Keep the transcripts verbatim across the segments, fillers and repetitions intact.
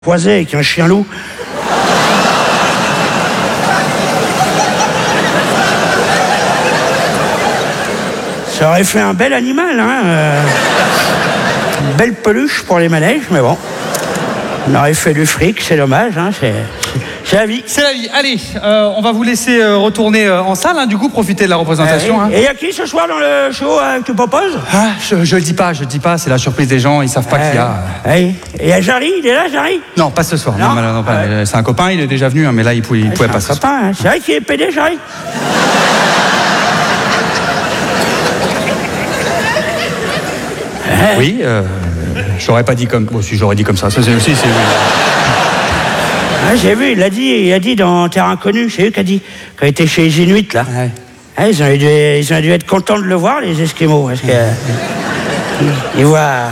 croisé avec un chien loup. Ça aurait fait un bel animal, hein. Euh, une belle peluche pour les manèges, mais bon. On aurait fait du fric, c'est dommage, hein. C'est, c'est la vie. C'est la vie. Allez, euh, on va vous laisser euh, retourner euh, en salle, hein, du coup, profiter de la représentation. Ah, hein. et il y a qui ce soir dans le show euh, que tu proposes? Ah, je, je le dis pas, je le dis pas, c'est la surprise des gens, ils savent pas qu'il y a. Et il y a Jarry, il est là, Jarry? Non, pas ce soir. Non, Non, non, non, pas, ouais. euh, c'est un copain, il est déjà venu, hein, mais là, il pouvait, il pouvait C'est pas. un ce soir. copain, hein. C'est vrai qu'il est pédé, Jarry? Oui, euh, j'aurais pas dit comme. Bon, si j'aurais dit comme ça, ça c'est aussi. C'est... Ah, j'ai vu, il a dit, il a dit dans Terre Inconnue, c'est eux qui a dit, quand il était chez les Inuits, là. Ouais. Ah, ils, ont dû, ils ont dû être contents de le voir, les Esquimaux, parce que. ils, ils voient.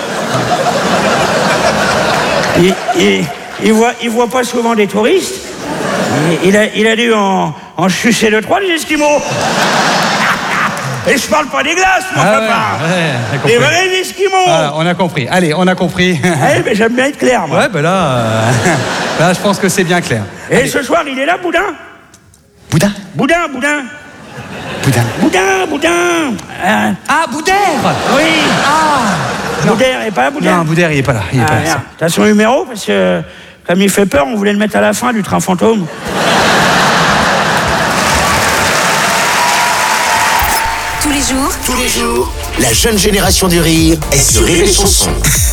Ils, ils, ils voient, ils voient pas souvent des touristes. Il, il, a, il a dû en, en sucer deux, trois, les Esquimaux. Et je parle pas des glaces, mon Ah papa. ouais, ouais, j'ai compris. Des vrais Esquimaux. Voilà, on a compris. Allez, on a compris. Eh, mais j'aime bien être clair, moi. Ouais, ben là, euh, là, je pense que c'est bien clair. Et Allez. ce soir, il est là, Boudin? Boudin Boudin, Boudin. Boudin Boudin, Boudin. Euh, Ah, Boudère oui. Ah Boudère, il est pas là, Boudère? Non, Boudère, il est pas là. Il est Ah, pas là. merde. T'as son numéro? Parce que, comme il fait peur, on voulait le mettre à la fin du train fantôme. Tous les jours, Tous les jours, la jeune génération du rire est sur Rire et Chanson.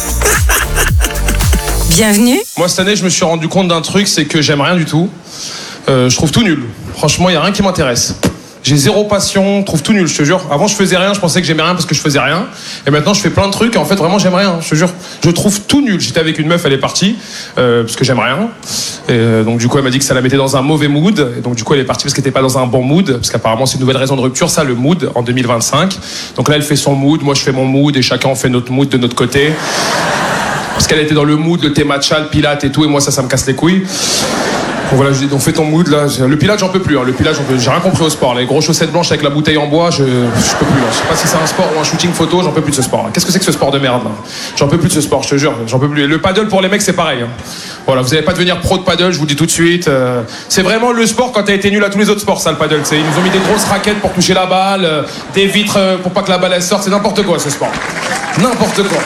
bienvenue. Moi, cette année, je me suis rendu compte d'un truc, c'est que j'aime rien du tout. Euh, je trouve tout nul. Franchement, il n'y a rien qui m'intéresse. J'ai zéro passion, je trouve tout nul, je te jure. Avant, je faisais rien, je pensais que j'aimais rien parce que je faisais rien. Et maintenant, je fais plein de trucs et en fait, vraiment, j'aime rien, je te jure. Je trouve tout nul. J'étais avec une meuf, elle est partie, euh, parce que j'aime rien. Et euh, donc, du coup, elle m'a dit que ça la mettait dans un mauvais mood. Et donc, du coup, elle est partie parce qu'elle n'était pas dans un bon mood. Parce qu'apparemment, c'est une nouvelle raison de rupture, ça, le mood, en deux mille vingt-cinq. Donc là, elle fait son mood, moi, je fais mon mood et chacun fait notre mood de notre côté. Parce qu'elle était dans le mood, le thé matcha, le pilate et tout, et moi, ça, ça me casse les couilles. Donc voilà, je dis, donc fais ton mood là. Le pilates, j'en peux plus. Hein. Le pilates, j'en peux... j'ai rien compris au sport. Les grosses chaussettes blanches avec la bouteille en bois, je, je peux plus. Là. Je sais pas si c'est un sport ou un shooting photo, j'en peux plus de ce sport. Là. Qu'est-ce que c'est que ce sport de merde là? J'en peux plus de ce sport, je te jure. J'en peux plus. Le paddle pour les mecs, c'est pareil. Hein. Voilà, vous n'allez pas devenir pro de paddle, je vous dis tout de suite. Euh, c'est vraiment le sport quand t'as été nul à tous les autres sports, ça le paddle. T'sais. Ils nous ont mis des grosses raquettes pour toucher la balle, euh, des vitres euh, pour pas que la balle elle sorte. C'est n'importe quoi ce sport. N'importe quoi.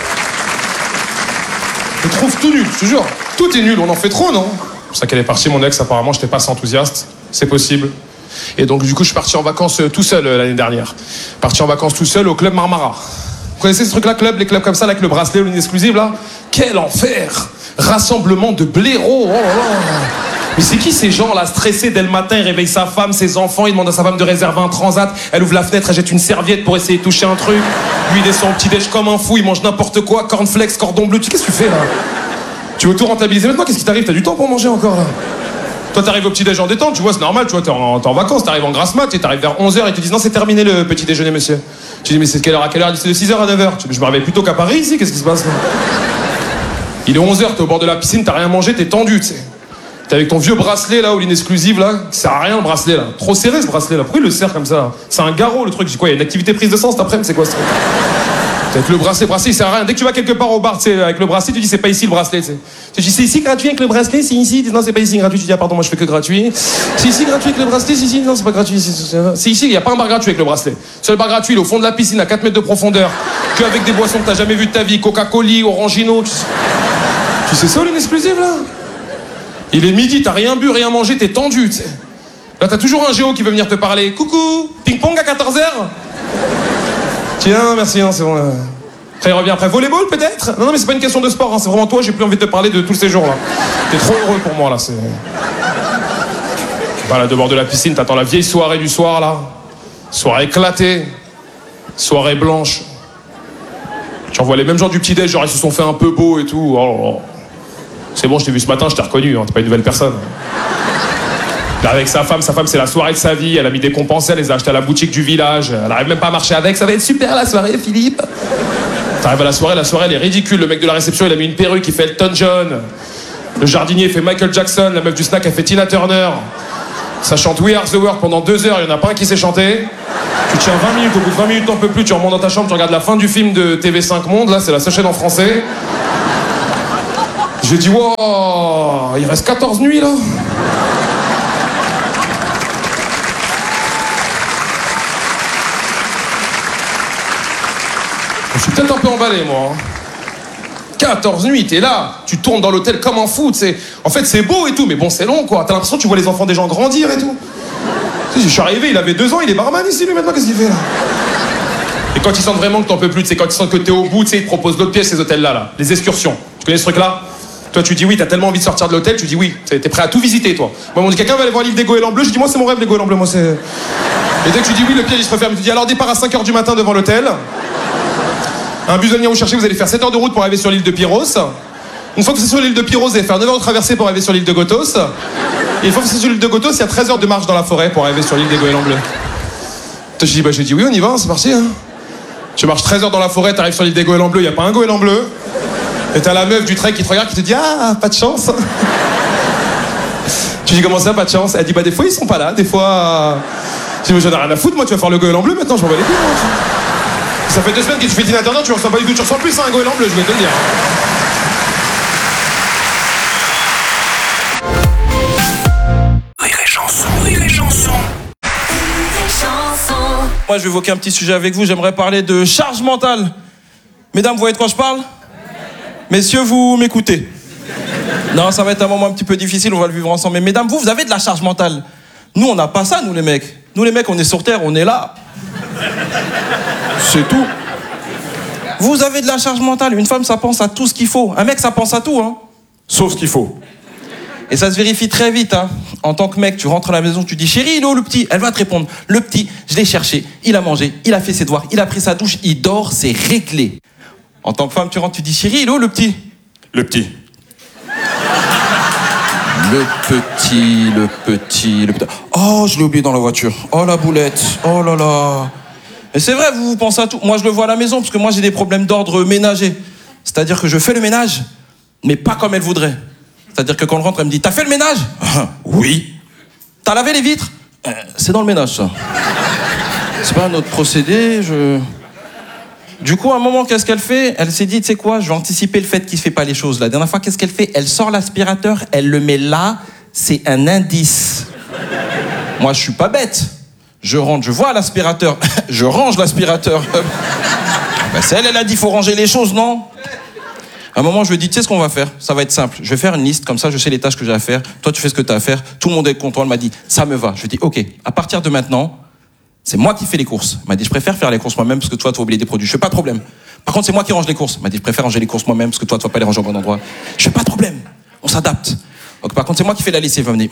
Je trouve tout nul, je te jure. Tout est nul, on en fait trop, non? C'est ça qu'elle est partie, mon ex, apparemment, j'étais pas assez enthousiaste. C'est possible. Et donc, du coup, je suis parti en vacances euh, tout seul euh, l'année dernière. Parti en vacances tout seul au club Marmara. Vous connaissez ce truc-là, club, les clubs comme ça, là, avec le bracelet, l'une exclusive, là? Quel enfer! Rassemblement de blaireaux, oh là là! Mais c'est qui ces gens là stressés dès le matin, ils réveillent sa femme, ses enfants, ils demandent à sa femme de réserver un transat, elle ouvre la fenêtre, elle jette une serviette pour essayer de toucher un truc, lui il descend au petit-déj comme un fou, il mange n'importe quoi, cornflakes, cordon bleu, tu qu'est-ce que tu fais là? Tu veux tout rentabiliser maintenant? Qu'est-ce qui t'arrive? T'as du temps pour manger encore là? Toi t'arrives au petit-déj en détente, tu vois, c'est normal, tu vois, t'es en, t'es en vacances, t'arrives en grasse mat, et t'arrives vers onze heures, ils te disent non, c'est terminé le petit déjeuner, monsieur. Tu dis mais c'est de quelle heure à quelle heure? C'est de six heures à neuf heures. Tu dis, je me réveille plutôt qu'à Paris ici, qu'est-ce qui se passe là? Il est onze heures, t'es au bord de la piscine, t'as rien mangé, t'es tendu, tu sais. T'es avec ton vieux bracelet là, ou l'inexclusive là, qui sert à rien le bracelet là. Trop serré ce bracelet là, pourquoi il le serre comme ça? C'est un garrot le truc, j'ai quoi, il y a une activité prise de sang cet après-midi, c'est quoi ce truc? Avec le bracelet, bracelet, il sert à rien. Dès que tu vas quelque part au bar, tu sais, avec le bracelet, tu dis c'est pas ici le bracelet, tu sais. Tu dis c'est ici gratuit avec le bracelet, c'est ici. Tu dis non, c'est pas ici gratuit. Tu dis ah pardon, moi je fais que gratuit. C'est ici gratuit avec le bracelet, c'est ici. Non, c'est pas gratuit. C'est ici, il y a pas un bar gratuit avec le bracelet. Seul bar gratuit, il est au fond de la piscine, à quatre mètres de profondeur, que avec des boissons que t'as jamais vues de ta vie, Coca-Cola, Orangino. Tu sais, tu sais ça, l'inexclusive là? Il est midi, t'as rien bu, rien mangé, t'es tendu, tu sais. Là, t'as toujours un géo qui veut venir te parler. Coucou, ping-pong à quatorze heures? Tiens, merci, hein, c'est bon. Là. Après, il revient après. Volleyball, peut-être? Non, non, mais c'est pas une question de sport, hein, c'est vraiment toi, j'ai plus envie de te parler de tous ces jours-là. T'es trop heureux pour moi, là, c'est... Tu balades au bord de la piscine, t'attends la vieille soirée du soir, là. Soirée éclatée. Soirée blanche. Tu revois les mêmes gens du petit-déj, genre, ils se sont fait un peu beaux et tout. Oh là là. C'est bon, je t'ai vu ce matin, je t'ai reconnu, hein, t'es pas une nouvelle personne. Là, avec sa femme, sa femme c'est la soirée de sa vie, elle a mis des compensés, elle les a achetés à la boutique du village, elle arrive même pas à marcher avec, ça va être super la soirée, Philippe. T'arrives à la soirée, la soirée elle est ridicule, le mec de la réception il a mis une perruque, il fait Elton John, le jardinier fait Michael Jackson, la meuf du snack elle fait Tina Turner, ça chante We Are The World pendant deux heures, il y en a pas un qui sait chanter, tu tiens vingt minutes, au bout de vingt minutes t'en peux plus, tu remontes dans ta chambre, tu regardes la fin du film de T V cinq Monde, là c'est la seule chaîne en français. Je dis, wow, il reste quatorze nuits là. Je suis peut-être un peu emballé, moi. quatorze nuits, t'es là, tu tournes dans l'hôtel comme un fou, c'est... En fait, c'est beau et tout, mais bon, c'est long, quoi. T'as l'impression que tu vois les enfants des gens grandir et tout. Je suis arrivé, il avait deux ans, il est barman ici, lui, maintenant, qu'est-ce qu'il fait, là? Et quand ils sentent vraiment que t'en peux plus, c'est quand ils sentent que t'es au bout, tu sais, ils te proposent d'autres pièces, ces hôtels-là, là. Les excursions. Tu connais ce truc-là? Toi, tu dis oui, t'as tellement envie de sortir de l'hôtel, tu dis oui. T'es prêt à tout visiter, toi. Moi, on dit, quelqu'un va aller voir l'île des goélands bleus, je dis, moi, c'est mon rêve, les goélands bleus, moi, c'est... Et dès que tu dis oui, le piège, il se referme. Tu dis, alors, départ à cinq heures du matin devant l'hôtel. Un bus de venir vous chercher, vous allez faire sept heures de route pour arriver sur l'île de Pyros. Une fois que vous êtes sur l'île de Pyros, vous allez faire neuf heures de traversée pour arriver sur l'île de Gotos. Et une fois que vous êtes sur l'île de Gotos, il y a treize heures de marche dans la forêt pour arriver sur l'île des goélands bleus. Je dis, bah, j'ai dit oui, on y va, c'est parti, hein. Tu marches treize heures dans la forêt, t'arrives sur l'île des goélands bleus, y a pas un goéland bleu. Et t'as la meuf du trek qui te regarde, qui te dit, ah, pas de chance. Tu dis, comment ça, pas de chance? Elle dit, bah, des fois, ils sont pas là, des fois. Je dis, j'en ai rien à foutre, moi, tu vas faire le goéland bleu maintenant, je m'en bats les couilles, moi. Ça fait deux semaines que tu fais dîner attendant, tu ressens pas du tout, tu ressens plus un goéland bleu, je vais te le dire. Rire et chanson, rire et chanson. Moi, je vais évoquer un petit sujet avec vous. J'aimerais parler de charge mentale. Mesdames, vous voyez de quoi je parle? Messieurs, vous m'écoutez? Non, ça va être un moment un petit peu difficile, on va le vivre ensemble. Mais mesdames, vous, vous avez de la charge mentale. Nous, on n'a pas ça, nous, les mecs. Nous, les mecs, on est sur Terre, on est là. C'est tout. Vous avez de la charge mentale. Une femme, ça pense à tout ce qu'il faut. Un mec, ça pense à tout, hein. Sauf ce qu'il faut. Et ça se vérifie très vite, hein. En tant que mec, tu rentres à la maison, tu dis, chérie, il est où le petit? Elle va te répondre, le petit, je l'ai cherché, il a mangé, il a fait ses devoirs, il a pris sa douche, il dort, c'est réglé. En tant que femme, tu rentres, tu dis, chérie, il est où le petit? Le petit. Le petit, le petit, le petit. Oh, je l'ai oublié dans la voiture. Oh, la boulette. Oh là là. Et c'est vrai, vous, vous pensez à tout. Moi, je le vois à la maison, parce que moi, j'ai des problèmes d'ordre ménager. C'est-à-dire que je fais le ménage, mais pas comme elle voudrait. C'est-à-dire que quand on rentre, elle me dit, t'as fait le ménage? Oui. T'as lavé les vitres? euh, C'est dans le ménage, ça. C'est pas un autre procédé, je... Du coup, à un moment, qu'est-ce qu'elle fait? Elle s'est dit, tu sais quoi, je vais anticiper le fait qu'il ne fait pas les choses. La dernière fois, qu'est-ce qu'elle fait? Elle sort l'aspirateur, elle le met là, c'est un indice. Moi, je suis pas bête. Je rentre, je vois l'aspirateur, je range l'aspirateur. Ben, c'est elle, elle a dit, il faut ranger les choses, non? À un moment, je lui ai dit, tu sais ce qu'on va faire? Ça va être simple. Je vais faire une liste, comme ça, je sais les tâches que j'ai à faire. Toi, tu fais ce que tu as à faire. Tout le monde est content. Elle m'a dit, ça me va. Je lui ai dit, ok, à partir de maintenant, c'est moi qui fais les courses. Elle m'a dit, je préfère faire les courses moi-même parce que toi, tu vas oublier des produits. Je fais pas de problème. Par contre, c'est moi qui range les courses. Elle m'a dit, je préfère ranger les courses moi-même parce que toi, tu vas pas les ranger au bon endroit. Je fais pas de problème. On s'adapte. Donc, par contre, c'est moi qui fais la lessive. Elle m'a dit,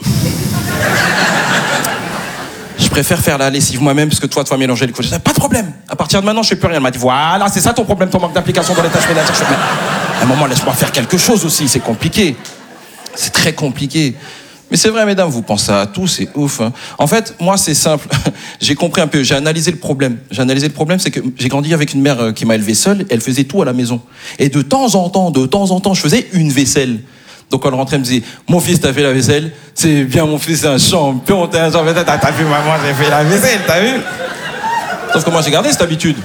je préfère faire la lessive moi-même parce que toi, tu vas mélanger les courses. Pas de problème. À partir de maintenant, je fais plus rien. Elle m'a dit, voilà, c'est ça ton problème, ton manque d'application dans les tâches ménagères. À un moment, laisse-moi faire quelque chose aussi. C'est compliqué. C'est très compliqué. Mais c'est vrai, mesdames, vous pensez à tout, c'est ouf. Hein. En fait, moi, c'est simple. J'ai compris un peu, j'ai analysé le problème. J'ai analysé le problème, c'est que j'ai grandi avec une mère qui m'a élevé seule, elle faisait tout à la maison. Et de temps en temps, de temps en temps, je faisais une vaisselle. Donc quand elle rentrait, elle me disait, mon fils, t'as fait la vaisselle? C'est bien, mon fils, c'est un champion, t'es un champion, t'as, t'as vu, maman, j'ai fait la vaisselle, t'as vu? Sauf que moi, j'ai gardé cette habitude.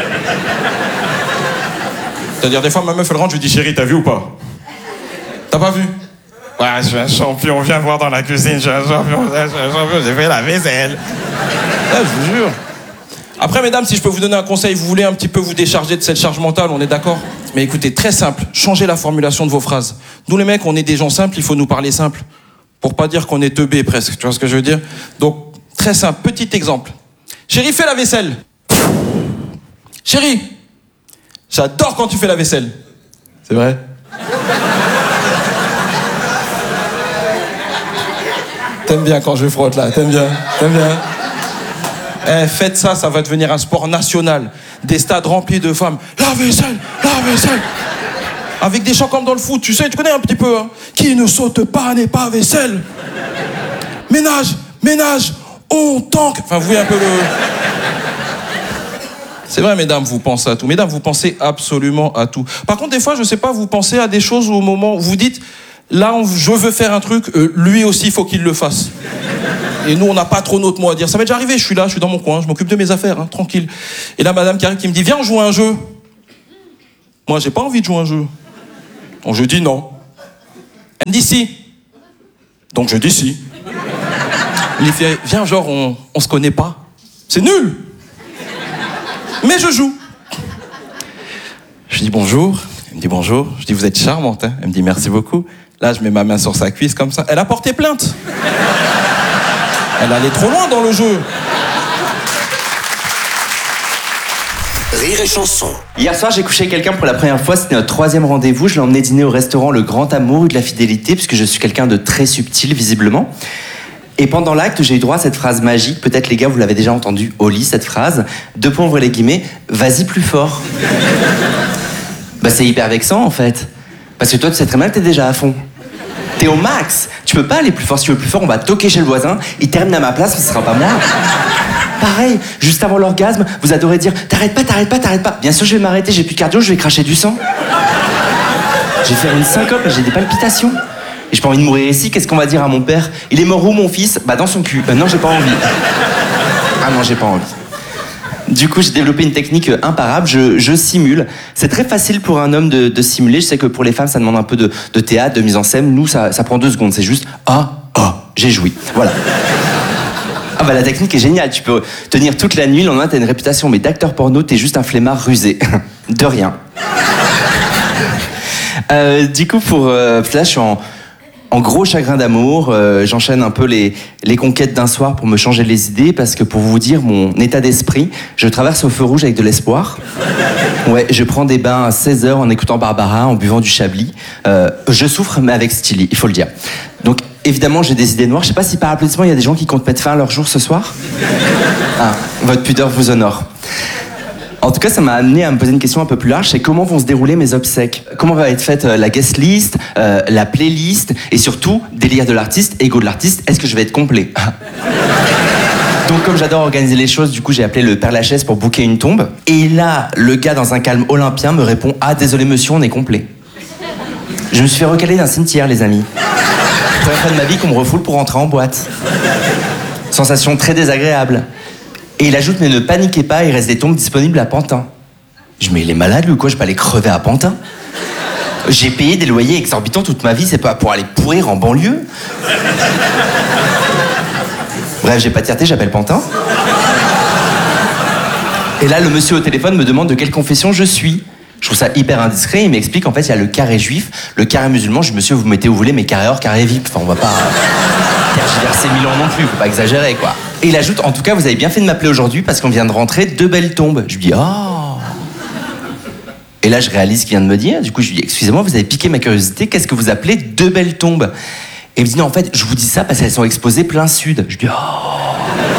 C'est-à-dire, des fois, ma meuf, elle rentre, je lui dis, chérie, t'as vu ou pas? T'as pas vu? Ouais, je suis un champion, viens voir dans la cuisine, je suis un champion, je suis un champion, j'ai fait la vaisselle. Là, je vous jure. Après, mesdames, si je peux vous donner un conseil, vous voulez un petit peu vous décharger de cette charge mentale, on est d'accord? Mais écoutez, très simple, changez la formulation de vos phrases. Nous, les mecs, on est des gens simples, il faut nous parler simple. Pour pas dire qu'on est teubés presque, tu vois ce que je veux dire? Donc, très simple, petit exemple. Chérie, fais la vaisselle. Chérie, j'adore quand tu fais la vaisselle. C'est vrai? T'aimes bien quand je frotte là, t'aimes bien, t'aimes bien. Eh, faites ça, ça va devenir un sport national. Des stades remplis de femmes. La vaisselle, la vaisselle. Avec des chants comme dans le foot, tu sais, tu connais un petit peu, hein. Qui ne saute pas n'est pas vaisselle. Ménage, ménage, on tank. Enfin, vous voyez un peu le... C'est vrai, mesdames, vous pensez à tout. Mesdames, vous pensez absolument à tout. Par contre, des fois, je sais pas, vous pensez à des choses au moment où vous dites... Là, on, je veux faire un truc, euh, lui aussi, il faut qu'il le fasse. Et nous, on n'a pas trop notre mot à dire. Ça m'est déjà arrivé, je suis là, je suis dans mon coin, je m'occupe de mes affaires, hein, tranquille. Et là, madame qui arrive, qui me dit, viens, on joue à un jeu. Moi, j'ai pas envie de jouer à un jeu. Donc, je dis non. Elle me dit si. Donc je dis si. Il fait, viens, genre, on, on se connaît pas. C'est nul. Mais je joue. Je dis bonjour. Elle me dit bonjour. Je dis, vous êtes charmante, hein. Elle me dit merci beaucoup. Là, je mets ma main sur sa cuisse comme ça. Elle a porté plainte. Elle allait trop loin dans le jeu. Rire et chanson. Hier soir, j'ai couché avec quelqu'un pour la première fois. C'était notre troisième rendez-vous. Je l'ai emmené dîner au restaurant Le Grand Amour ou de la Fidélité, puisque je suis quelqu'un de très subtil, visiblement. Et pendant l'acte, j'ai eu droit à cette phrase magique. Peut-être, les gars, vous l'avez déjà entendu au lit, cette phrase. Deux points, ouvrez les guillemets. Vas-y plus fort. Bah, c'est hyper vexant, en fait. Parce que toi, tu sais très bien que t'es déjà à fond. T'es au max. Tu peux pas aller plus fort. Si tu veux plus fort, on va toquer chez le voisin. Il termine à ma place, mais ce sera pas moi. Pareil, juste avant l'orgasme, vous adorez dire « T'arrêtes pas, t'arrêtes pas, t'arrêtes pas ». Bien sûr, je vais m'arrêter, j'ai plus de cardio, je vais cracher du sang. Je vais faire une syncope, j'ai des palpitations. Et j'ai pas envie de mourir ici, qu'est-ce qu'on va dire à mon père? Il est mort où, mon fils? Bah, dans son cul. Euh, non, j'ai pas envie. Ah non, j'ai pas envie. Du coup, j'ai développé une technique imparable, je, je simule. C'est très facile pour un homme de, de simuler. Je sais que pour les femmes, ça demande un peu de, de théâtre, de mise en scène. Nous, ça, ça prend deux secondes. C'est juste « Ah, ah, j'ai joui ». Voilà. Ah bah la technique est géniale, tu peux tenir toute la nuit, le lendemain t'as une réputation, mais d'acteur porno, t'es juste un flemmard rusé. De rien. Euh, du coup, pour euh, là, je suis en, en gros chagrin d'amour. Euh, j'enchaîne un peu les, les conquêtes d'un soir pour me changer les idées, parce que pour vous dire mon état d'esprit, je traverse au feu rouge avec de l'espoir. Ouais, je prends des bains à seize heures en écoutant Barbara, en buvant du Chablis. Euh, je souffre, mais avec style, il faut le dire. Donc, évidemment, j'ai des idées noires. Je sais pas si par applaudissement, il y a des gens qui comptent mettre fin à leur jour ce soir. Ah, votre pudeur vous honore. En tout cas, ça m'a amené à me poser une question un peu plus large, c'est comment vont se dérouler mes obsèques? Comment va être faite euh, la guest list, euh, la playlist, et surtout, délire de l'artiste, ego de l'artiste, est-ce que je vais être complet? Donc, comme j'adore organiser les choses, du coup, j'ai appelé le Père Lachaise pour booker une tombe. Et là, le gars, dans un calme olympien, me répond « Ah, désolé monsieur, on est complet. » Je me suis fait recaler d'un cimetière, les amis. Première fois de ma vie qu'on me refoule pour rentrer en boîte. Sensation très désagréable. Et il ajoute, mais ne paniquez pas, il reste des tombes disponibles à Pantin. Je dis, mais il est malade, lui, ou quoi? Je peux aller crever à Pantin? J'ai payé des loyers exorbitants toute ma vie, c'est pas pour aller pourrir en banlieue. Bref, j'ai pas de fierté, j'appelle Pantin. Et là, le monsieur au téléphone me demande de quelle confession je suis. Je trouve ça hyper indiscret, il m'explique en fait il y a le carré juif, le carré musulman. Je dis monsieur, vous mettez où vous voulez, mais carré or, carré V I P. Enfin, on va pas tergiverser mille ans non plus, faut pas exagérer quoi. Et il ajoute, en tout cas, vous avez bien fait de m'appeler aujourd'hui parce qu'on vient de rentrer deux belles tombes. Je lui dis, oh. Et là, je réalise ce qu'il vient de me dire. Du coup, je lui dis, excusez-moi, vous avez piqué ma curiosité, qu'est-ce que vous appelez deux belles tombes? Et il me dit, non, en fait, je vous dis ça parce qu'elles sont exposées plein sud. Je lui dis, oh.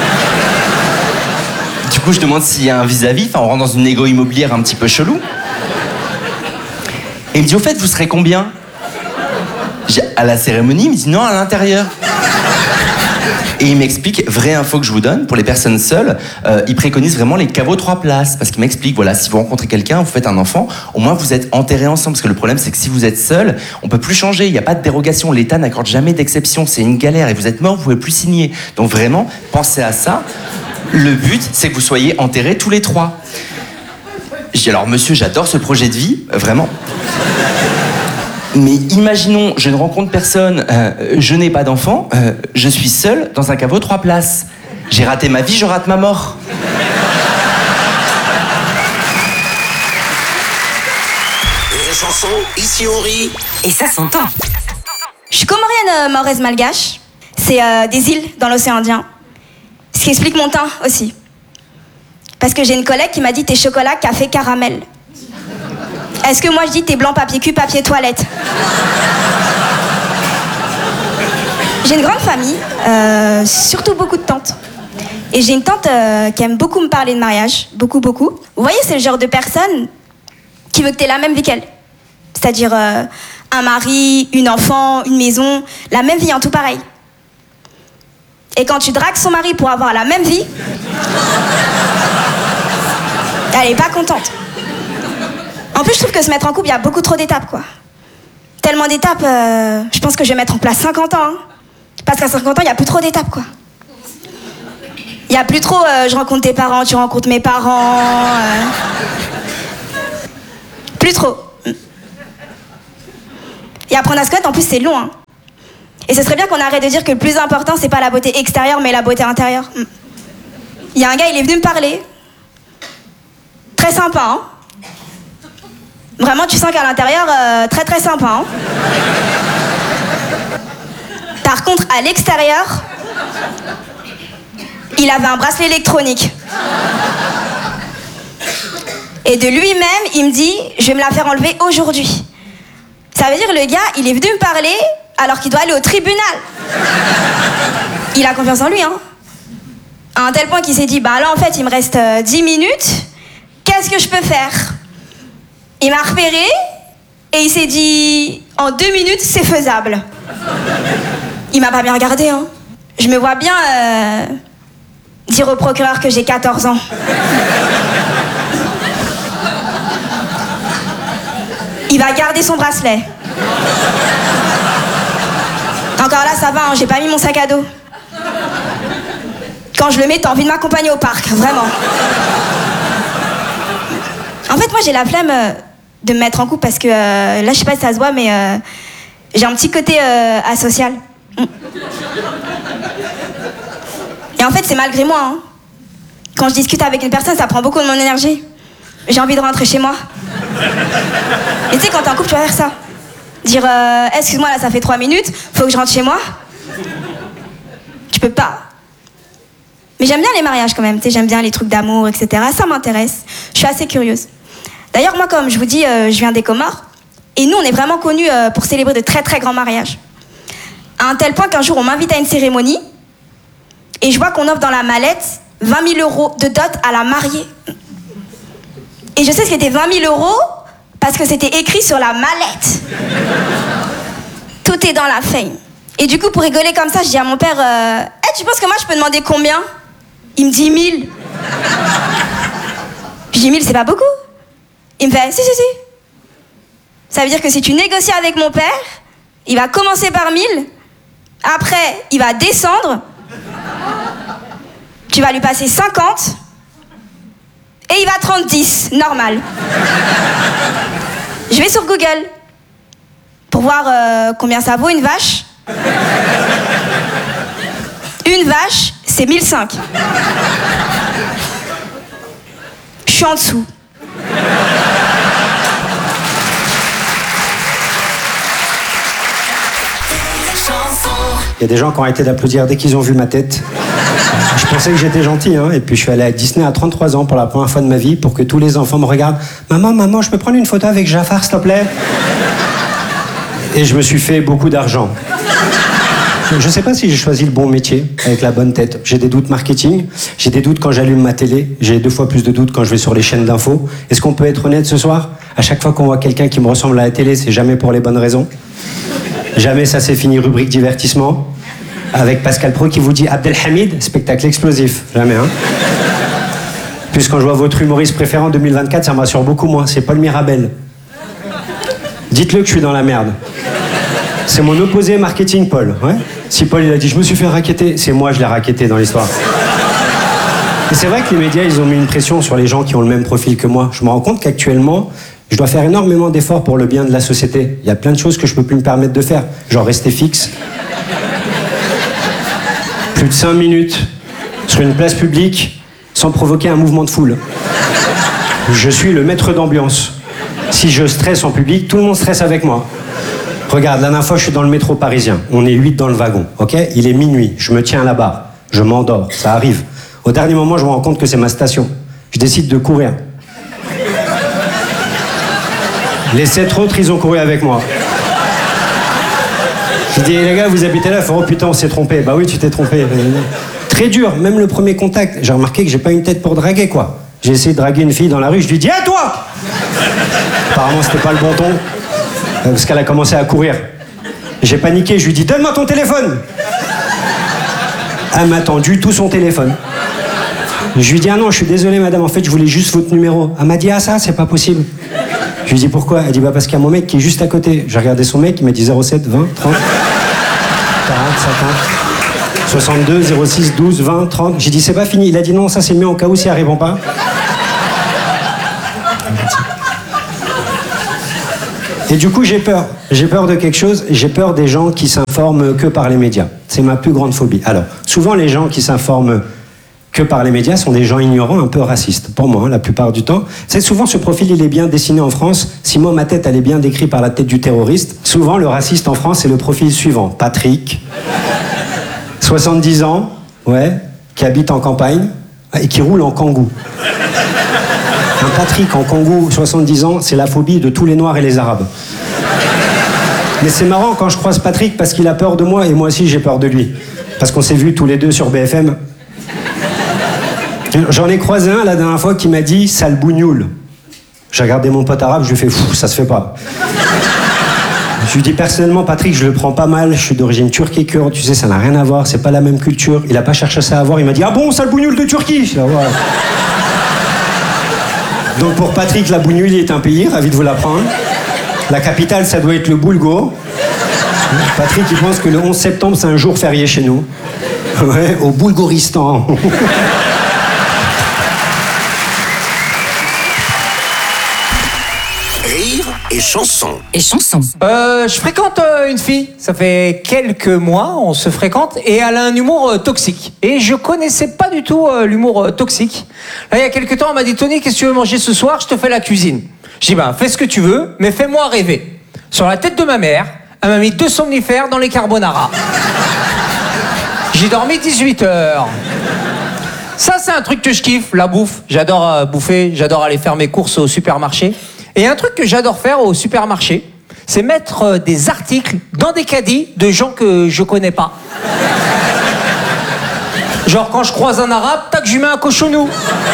Du coup, je demande s'il y a un vis-à-vis, enfin, on rentre dans une négo immobilière un petit peu chelou. Et il me dit, au fait, vous serez combien? J'ai, à la cérémonie, il me dit, non, à l'intérieur. Et il m'explique, vraie info que je vous donne, pour les personnes seules, euh, il préconise vraiment les caveaux trois places. Parce qu'il m'explique, voilà, si vous rencontrez quelqu'un, vous faites un enfant, au moins vous êtes enterrés ensemble. Parce que le problème, c'est que si vous êtes seul, on peut plus changer, il n'y a pas de dérogation. L'État n'accorde jamais d'exception, c'est une galère. Et vous êtes mort, vous pouvez plus signer. Donc vraiment, pensez à ça. Le but, c'est que vous soyez enterrés tous les trois. Je dis, alors monsieur, j'adore ce projet de vie, euh, vraiment. Mais imaginons, je ne rencontre personne, euh, je n'ai pas d'enfant, euh, je suis seul dans un caveau trois places. J'ai raté ma vie, je rate ma mort. Rire et chanson, ici on rit. Et ça s'entend. Je suis comorienne euh, mahoraise malgache. C'est euh, des îles dans l'océan Indien. Ce qui explique mon teint aussi. Parce que j'ai une collègue qui m'a dit t'es chocolat, café, caramel. Est-ce que moi je dis t'es blanc, papier cul, papier toilette? J'ai une grande famille, euh, surtout beaucoup de tantes. Et j'ai une tante euh, qui aime beaucoup me parler de mariage, beaucoup, beaucoup. Vous voyez, c'est le genre de personne qui veut que t'aies la même vie qu'elle. C'est-à-dire euh, un mari, une enfant, une maison, la même vie en tout pareil. Et quand tu dragues son mari pour avoir la même vie, elle est pas contente. En plus, je trouve que se mettre en couple, il y a beaucoup trop d'étapes, quoi. Tellement d'étapes, euh, je pense que je vais mettre en place cinquante ans. Hein. Parce qu'à cinquante ans, il n'y a plus trop d'étapes, quoi. Il n'y a plus trop, euh, je rencontre tes parents, tu rencontres mes parents. Euh... Plus trop. Il Et apprendre à se connaître, en plus, c'est long. Hein. Et ce serait bien qu'on arrête de dire que le plus important, c'est pas la beauté extérieure, mais la beauté intérieure. Il y a un gars, il est venu me parler. Très sympa, hein. Vraiment, tu sens qu'à l'intérieur, euh, très très sympa, hein. Par contre, à l'extérieur, il avait un bracelet électronique. Et de lui-même, il me dit, je vais me la faire enlever aujourd'hui. Ça veut dire le gars, il est venu me parler alors qu'il doit aller au tribunal. Il a confiance en lui, hein. À un tel point qu'il s'est dit, bah là en fait, il me reste euh, dix minutes. Qu'est-ce que je peux faire? Il m'a repéré et il s'est dit, en deux minutes, c'est faisable. Il m'a pas bien regardé, hein. Je me vois bien euh, dire au procureur que j'ai quatorze ans. Il va garder son bracelet. Encore là, ça va, hein, j'ai pas mis mon sac à dos. Quand je le mets, t'as envie de m'accompagner au parc, vraiment. En fait, moi, j'ai la flemme euh, de me mettre en couple parce que, euh, là, je sais pas si ça se voit, mais euh, j'ai un petit côté euh, asocial. Mm. Et en fait, c'est malgré moi. Hein. Quand je discute avec une personne, ça prend beaucoup de mon énergie. J'ai envie de rentrer chez moi. Et tu sais, quand t'es en couple, tu vas faire ça. Dire, euh, excuse-moi, là, ça fait trois minutes, faut que je rentre chez moi. Tu peux pas. Mais j'aime bien les mariages quand même, tu sais, j'aime bien les trucs d'amour, et cetera. Ça m'intéresse. Je suis assez curieuse. D'ailleurs, moi, comme je vous dis, euh, je viens des Comores. Et nous, on est vraiment connus euh, pour célébrer de très très grands mariages. À un tel point qu'un jour, on m'invite à une cérémonie. Et je vois qu'on offre dans la mallette vingt mille euros de dot à la mariée. Et je sais ce qu'était vingt mille euros parce que c'était écrit sur la mallette. Tout est dans la fame. Et du coup, pour rigoler comme ça, je dis à mon père, euh, hey, tu penses que moi, je peux demander combien? Il me dit mille. Je dis mille, c'est pas beaucoup. Il me fait, si, si, si. Ça veut dire que si tu négocies avec mon père, il va commencer par mille. Après, il va descendre. Tu vas lui passer cinquante. Et il va te rendre dix, normal. Je vais sur Google pour voir euh, combien ça vaut une vache. Une vache, c'est mille cinq. Je suis en dessous. Il y a des gens qui ont arrêté d'applaudir dès qu'ils ont vu ma tête. Je pensais que j'étais gentil, hein, et puis je suis allé à Disney à trente-trois ans pour la première fois de ma vie pour que tous les enfants me regardent. Maman, maman, je peux prendre une photo avec Jafar, s'il te plaît? Et je me suis fait beaucoup d'argent. Je sais pas si j'ai choisi le bon métier, avec la bonne tête. J'ai des doutes marketing, j'ai des doutes quand j'allume ma télé, j'ai deux fois plus de doutes quand je vais sur les chaînes d'infos. Est-ce qu'on peut être honnête ce soir? À chaque fois qu'on voit quelqu'un qui me ressemble à la télé, c'est jamais pour les bonnes raisons. Jamais ça s'est fini rubrique divertissement. Avec Pascal Pro qui vous dit Abdelhamid, spectacle explosif. Jamais, hein. Plus quand je vois votre humoriste préféré en deux mille vingt-quatre, ça me rassure beaucoup moins. C'est Paul Mirabel. Dites-le que je suis dans la merde. C'est mon opposé marketing, Paul. Ouais. Si Paul il a dit je me suis fait racketter, c'est moi je l'ai racketté dans l'histoire. Et c'est vrai que les médias, ils ont mis une pression sur les gens qui ont le même profil que moi. Je me rends compte qu'actuellement, je dois faire énormément d'efforts pour le bien de la société. Il y a plein de choses que je peux plus me permettre de faire. Genre rester fixe. Plus de cinq minutes sur une place publique sans provoquer un mouvement de foule. Je suis le maître d'ambiance. Si je stresse en public, tout le monde stresse avec moi. Regarde, la dernière fois, je suis dans le métro parisien. On est huit dans le wagon, ok? Il est minuit, je me tiens là-bas. Je m'endors, ça arrive. Au dernier moment, je me rends compte que c'est ma station. Je décide de courir. Les sept autres, ils ont couru avec moi. Je dis, les gars, vous habitez là? Oh putain, on s'est trompé. Bah oui, tu t'es trompé. Très dur, même le premier contact. J'ai remarqué que j'ai pas une tête pour draguer, quoi. J'ai essayé de draguer une fille dans la rue, je lui dis, à toi! Apparemment, c'était pas le bon ton, parce qu'elle a commencé à courir. J'ai paniqué, je lui dis, donne-moi ton téléphone! Elle m'a tendu tout son téléphone. Je lui dis, ah non, je suis désolé, madame, en fait, je voulais juste votre numéro. Elle m'a dit, ah ça, c'est pas possible. Je lui dis pourquoi? Elle dit bah parce qu'il y a mon mec qui est juste à côté. J'ai regardé son mec, il m'a dit zéro sept, vingt, trente, quarante, cinquante, soixante-deux, zéro six, douze, vingt, trente. J'ai dit c'est pas fini. Il a dit non, ça c'est mieux au cas où si elle répond pas. Et du coup, j'ai peur. J'ai peur de quelque chose. J'ai peur des gens qui s'informent que par les médias. C'est ma plus grande phobie. Alors, souvent, les gens qui s'informent que par les médias sont des gens ignorants, un peu racistes. Pour moi, hein, la plupart du temps. C'est souvent ce profil, il est bien dessiné en France. Si moi, ma tête, elle est bien décrite par la tête du terroriste, souvent, le raciste en France, c'est le profil suivant. Patrick, soixante-dix ans, ouais, qui habite en campagne et qui roule en kangou. Un Patrick en kangou, soixante-dix ans, c'est la phobie de tous les Noirs et les Arabes. Mais c'est marrant quand je croise Patrick parce qu'il a peur de moi et moi aussi j'ai peur de lui. Parce qu'on s'est vus tous les deux sur B F M. J'en ai croisé un la dernière fois qui m'a dit « sale bougnoul ». J'ai regardé mon pote arabe, je lui ai fait « fou, ça se fait pas ». Je lui dis personnellement, Patrick, je le prends pas mal, je suis d'origine turque et kurde, tu sais, ça n'a rien à voir, c'est pas la même culture. Il a pas cherché ça à voir, il m'a dit « ah bon, sale bougnoul de Turquie ». Je dis, ah, ouais. Donc pour Patrick, la Bougnouli est un pays, ravi de vous l'apprendre. La capitale, ça doit être le Boulgo. Patrick, il pense que le onze septembre, c'est un jour férié chez nous. Ouais, au Boulgoristan. Rire et chanson. Et chanson. Euh, je fréquente euh, une fille, ça fait quelques mois, on se fréquente, et elle a un humour euh, toxique. Et je connaissais pas du tout euh, l'humour euh, toxique. Là, il y a quelques temps, elle m'a dit « Tony, qu'est-ce que tu veux manger ce soir? Je te fais la cuisine. » Je dis « Ben, fais ce que tu veux, mais fais-moi rêver. » Sur la tête de ma mère, elle m'a mis deux somnifères dans les carbonara. J'ai dormi dix-huit heures. Ça, c'est un truc que je kiffe, la bouffe. J'adore euh, bouffer, j'adore aller faire mes courses au supermarché. Et un truc que j'adore faire au supermarché, c'est mettre euh, des articles dans des caddies de gens que je connais pas. Genre quand je croise un arabe, tac, je lui mets un cochonou.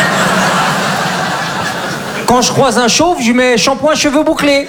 Quand je croise un chauve, je lui mets shampoing cheveux bouclés.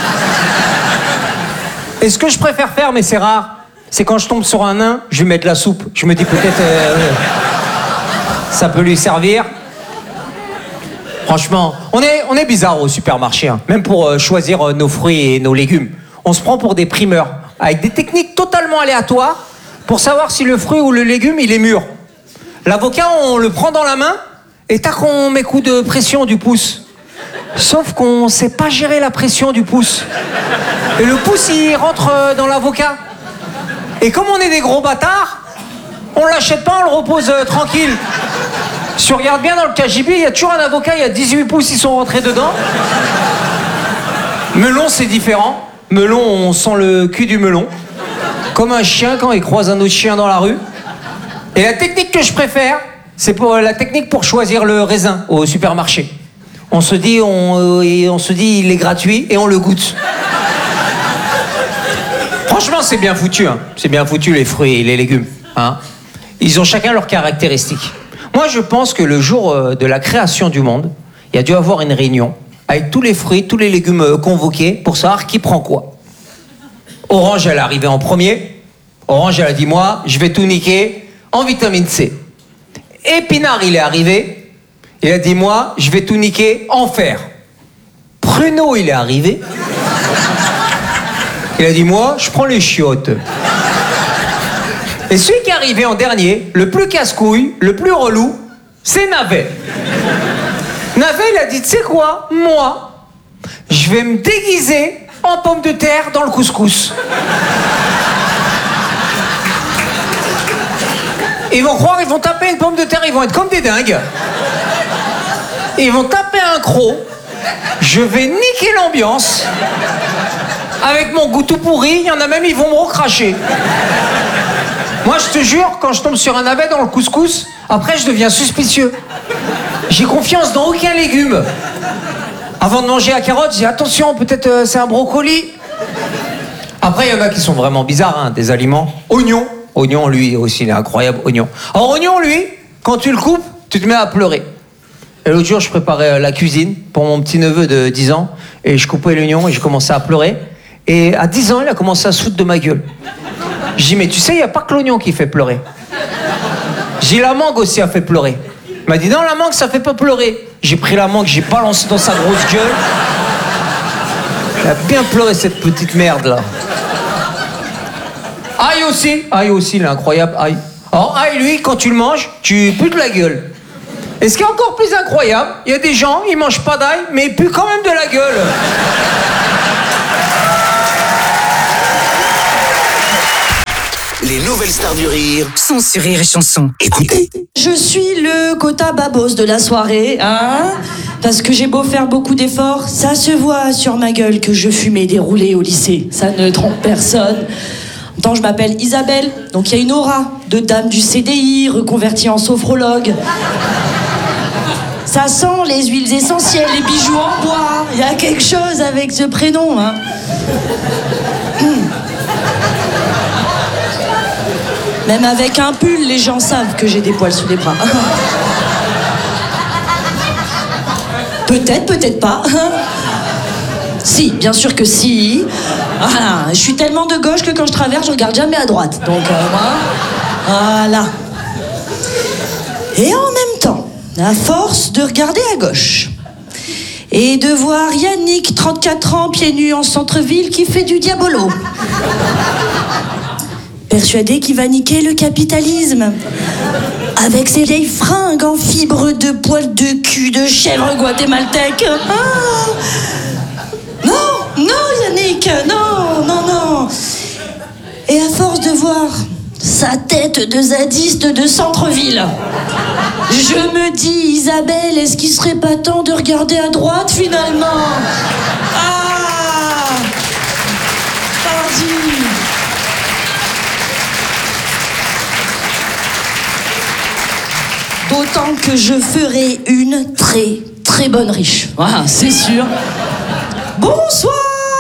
Et ce que je préfère faire, mais c'est rare, c'est quand je tombe sur un nain, je lui mets de la soupe. Je me dis peut-être euh, ça peut lui servir. Franchement, on est, on est bizarre au supermarché, hein. Même pour euh, choisir euh, nos fruits et nos légumes. On se prend pour des primeurs, avec des techniques totalement aléatoires pour savoir si le fruit ou le légume, il est mûr. L'avocat, on le prend dans la main et tac, on met coup de pression du pouce. Sauf qu'on sait pas gérer la pression du pouce. Et le pouce, il rentre euh, dans l'avocat. Et comme on est des gros bâtards, on l'achète pas, on le repose euh, tranquille. Si on regarde bien dans le K G B, il y a toujours un avocat, il y a dix-huit pouces, ils sont rentrés dedans. Melon, c'est différent. Melon, on sent le cul du melon. Comme un chien quand il croise un autre chien dans la rue. Et la technique que je préfère, c'est pour la technique pour choisir le raisin au supermarché. On se dit, on, euh, on se dit, il est gratuit et on le goûte. Franchement, c'est bien foutu, hein. C'est bien foutu les fruits et les légumes, hein. Ils ont chacun leurs caractéristiques. Moi, je pense que le jour euh, de la création du monde, il y a dû avoir une réunion avec tous les fruits, tous les légumes euh, convoqués pour savoir qui prend quoi. Orange, elle est arrivée en premier. Orange, elle a dit, moi, je vais tout niquer en vitamine C. Épinard, il est arrivé. Il a dit, moi, je vais tout niquer en fer. Pruneau, il est arrivé. Il a dit, moi, je prends les chiottes. Et celui qui est arrivé en dernier, le plus casse-couille, le plus relou, c'est Navet. Navet, il a dit, tu sais quoi, moi, je vais me déguiser en pomme de terre dans le couscous. Ils vont croire, ils vont taper une pomme de terre, ils vont être comme des dingues. Ils vont taper un croc. Je vais niquer l'ambiance. Avec mon goût tout pourri, il y en a même, ils vont me recracher. Moi, je te jure, quand je tombe sur un navet dans le couscous, après, je deviens suspicieux. J'ai confiance dans aucun légume. Avant de manger la carotte, je dis attention, peut-être euh, c'est un brocoli. Après, il y en a qui sont vraiment bizarres, hein, des aliments. Oignon. Oignon, lui aussi, il est incroyable, oignon. Alors, oignon, lui, quand tu le coupes, tu te mets à pleurer. Et l'autre jour, je préparais la cuisine pour mon petit-neveu de dix ans. Et je coupais l'oignon et je commençais à pleurer. Et à dix ans, il a commencé à se foutre de ma gueule. Je dis, mais tu sais, il n'y a pas que l'oignon qui fait pleurer. J'ai la mangue aussi a fait pleurer. Il m'a dit, non, la mangue, ça fait pas pleurer. J'ai pris la mangue, j'ai balancé dans sa grosse gueule. Il a bien pleuré, cette petite merde, là. Aïe aussi. Aïe aussi, il est incroyable, aïe. Alors, aïe, lui, quand tu le manges, tu pues de la gueule. Et ce qui est encore plus incroyable, il y a des gens, ils mangent pas d'ail, mais ils puent quand même de la gueule. Les nouvelles stars du rire sont sur Rire et Chanson. Écoutez. Je suis le quota babos de la soirée, hein? Parce que j'ai beau faire beaucoup d'efforts, ça se voit sur ma gueule que je fumais des roulés au lycée. Ça ne trompe personne. En même temps, je m'appelle Isabelle, donc il y a une aura de dame du C D I reconvertie en sophrologue. Ça sent les huiles essentielles, les bijoux en bois. Il y a quelque chose avec ce prénom, hein. Hum. Même avec un pull, les gens savent que j'ai des poils sous les bras. Peut-être, peut-être pas. Si, bien sûr que si. Voilà, je suis tellement de gauche que quand je traverse, je regarde jamais à droite. Donc, euh, moi, voilà. Et en même temps, à force de regarder à gauche et de voir Yannick, trente-quatre ans, pieds nus en centre-ville, qui fait du diabolo, persuadé qu'il va niquer le capitalisme avec ses vieilles fringues en fibre de poils de cul de chèvre guatémaltèque. Ah non, non Yannick, non, non, non. Et à force de voir sa tête de zadiste de centre-ville, je me dis, Isabelle, est-ce qu'il serait pas temps de regarder à droite finalement? Ah, pardi. D'autant que je ferai une très, très bonne riche. Voilà, c'est sûr. Bonsoir.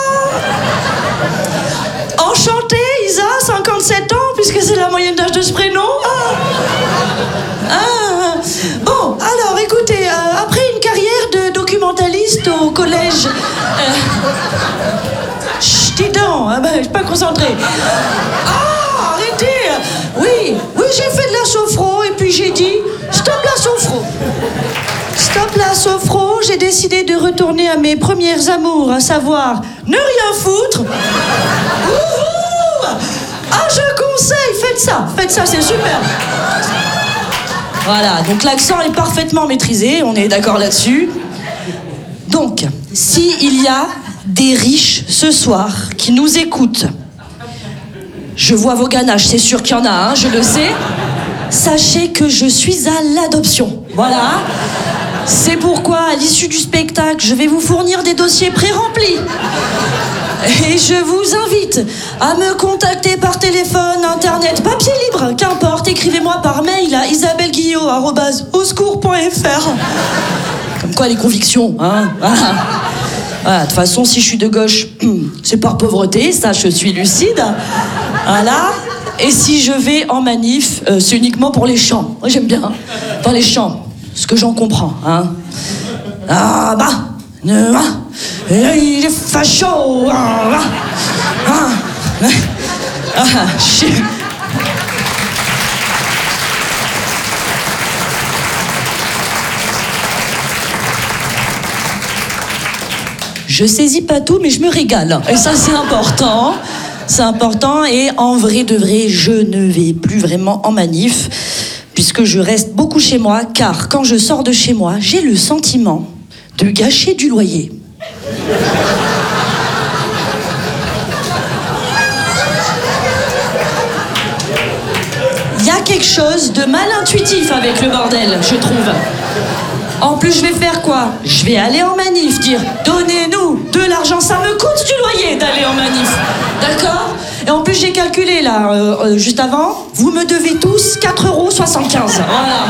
Enchantée, Isa, cinquante-sept ans, puisque c'est la moyenne d'âge de ce prénom. Ah. Ah. Bon, alors, écoutez, euh, après une carrière de documentaliste au collège... Euh... Chut, dis donc, hein, ben, je suis pas concentrée. Ah, arrêtez. Oui, oui, j'ai fait de la sophro, et puis j'ai dit... Stop la sophro. Stop la sophro, j'ai décidé de retourner à mes premières amours, à savoir ne rien foutre. Ouhou. Ah, je conseille, faites ça, faites ça, c'est super. Voilà, donc l'accent est parfaitement maîtrisé, on est d'accord là-dessus. Donc, s'il y a des riches ce soir qui nous écoutent, je vois vos ganaches, c'est sûr qu'il y en a, hein, je le sais. Sachez que je suis à l'adoption. Voilà. C'est pourquoi, à l'issue du spectacle, je vais vous fournir des dossiers pré-remplis. Et je vous invite à me contacter par téléphone, internet, papier libre, qu'importe. Écrivez-moi par mail à isabelle guillot arobase au secours point f r. Comme quoi, les convictions, hein. Voilà. Voilà, de toute façon, si je suis de gauche, c'est par pauvreté, ça, je suis lucide. Voilà. Et si je vais en manif, euh, c'est uniquement pour les chants. Moi, j'aime bien. Hein. Dans les chants, ce que j'en comprends. Hein. Ah bah, ne va, il est facho. Ah, ah, ah, je... Je saisis pas tout, mais je me régale. Et ça, c'est important. C'est important et en vrai de vrai, je ne vais plus vraiment en manif puisque je reste beaucoup chez moi car quand je sors de chez moi, j'ai le sentiment de gâcher du loyer. Il y a quelque chose de mal intuitif avec le bordel, je trouve. En plus, je vais faire quoi? Je vais aller en manif, dire « Donnez-nous de l'argent, ça me coûte du loyer d'aller en manif. » D'accord? Et en plus, j'ai calculé, là, euh, euh, juste avant, vous me devez tous quatre euros soixante-quinze. Voilà.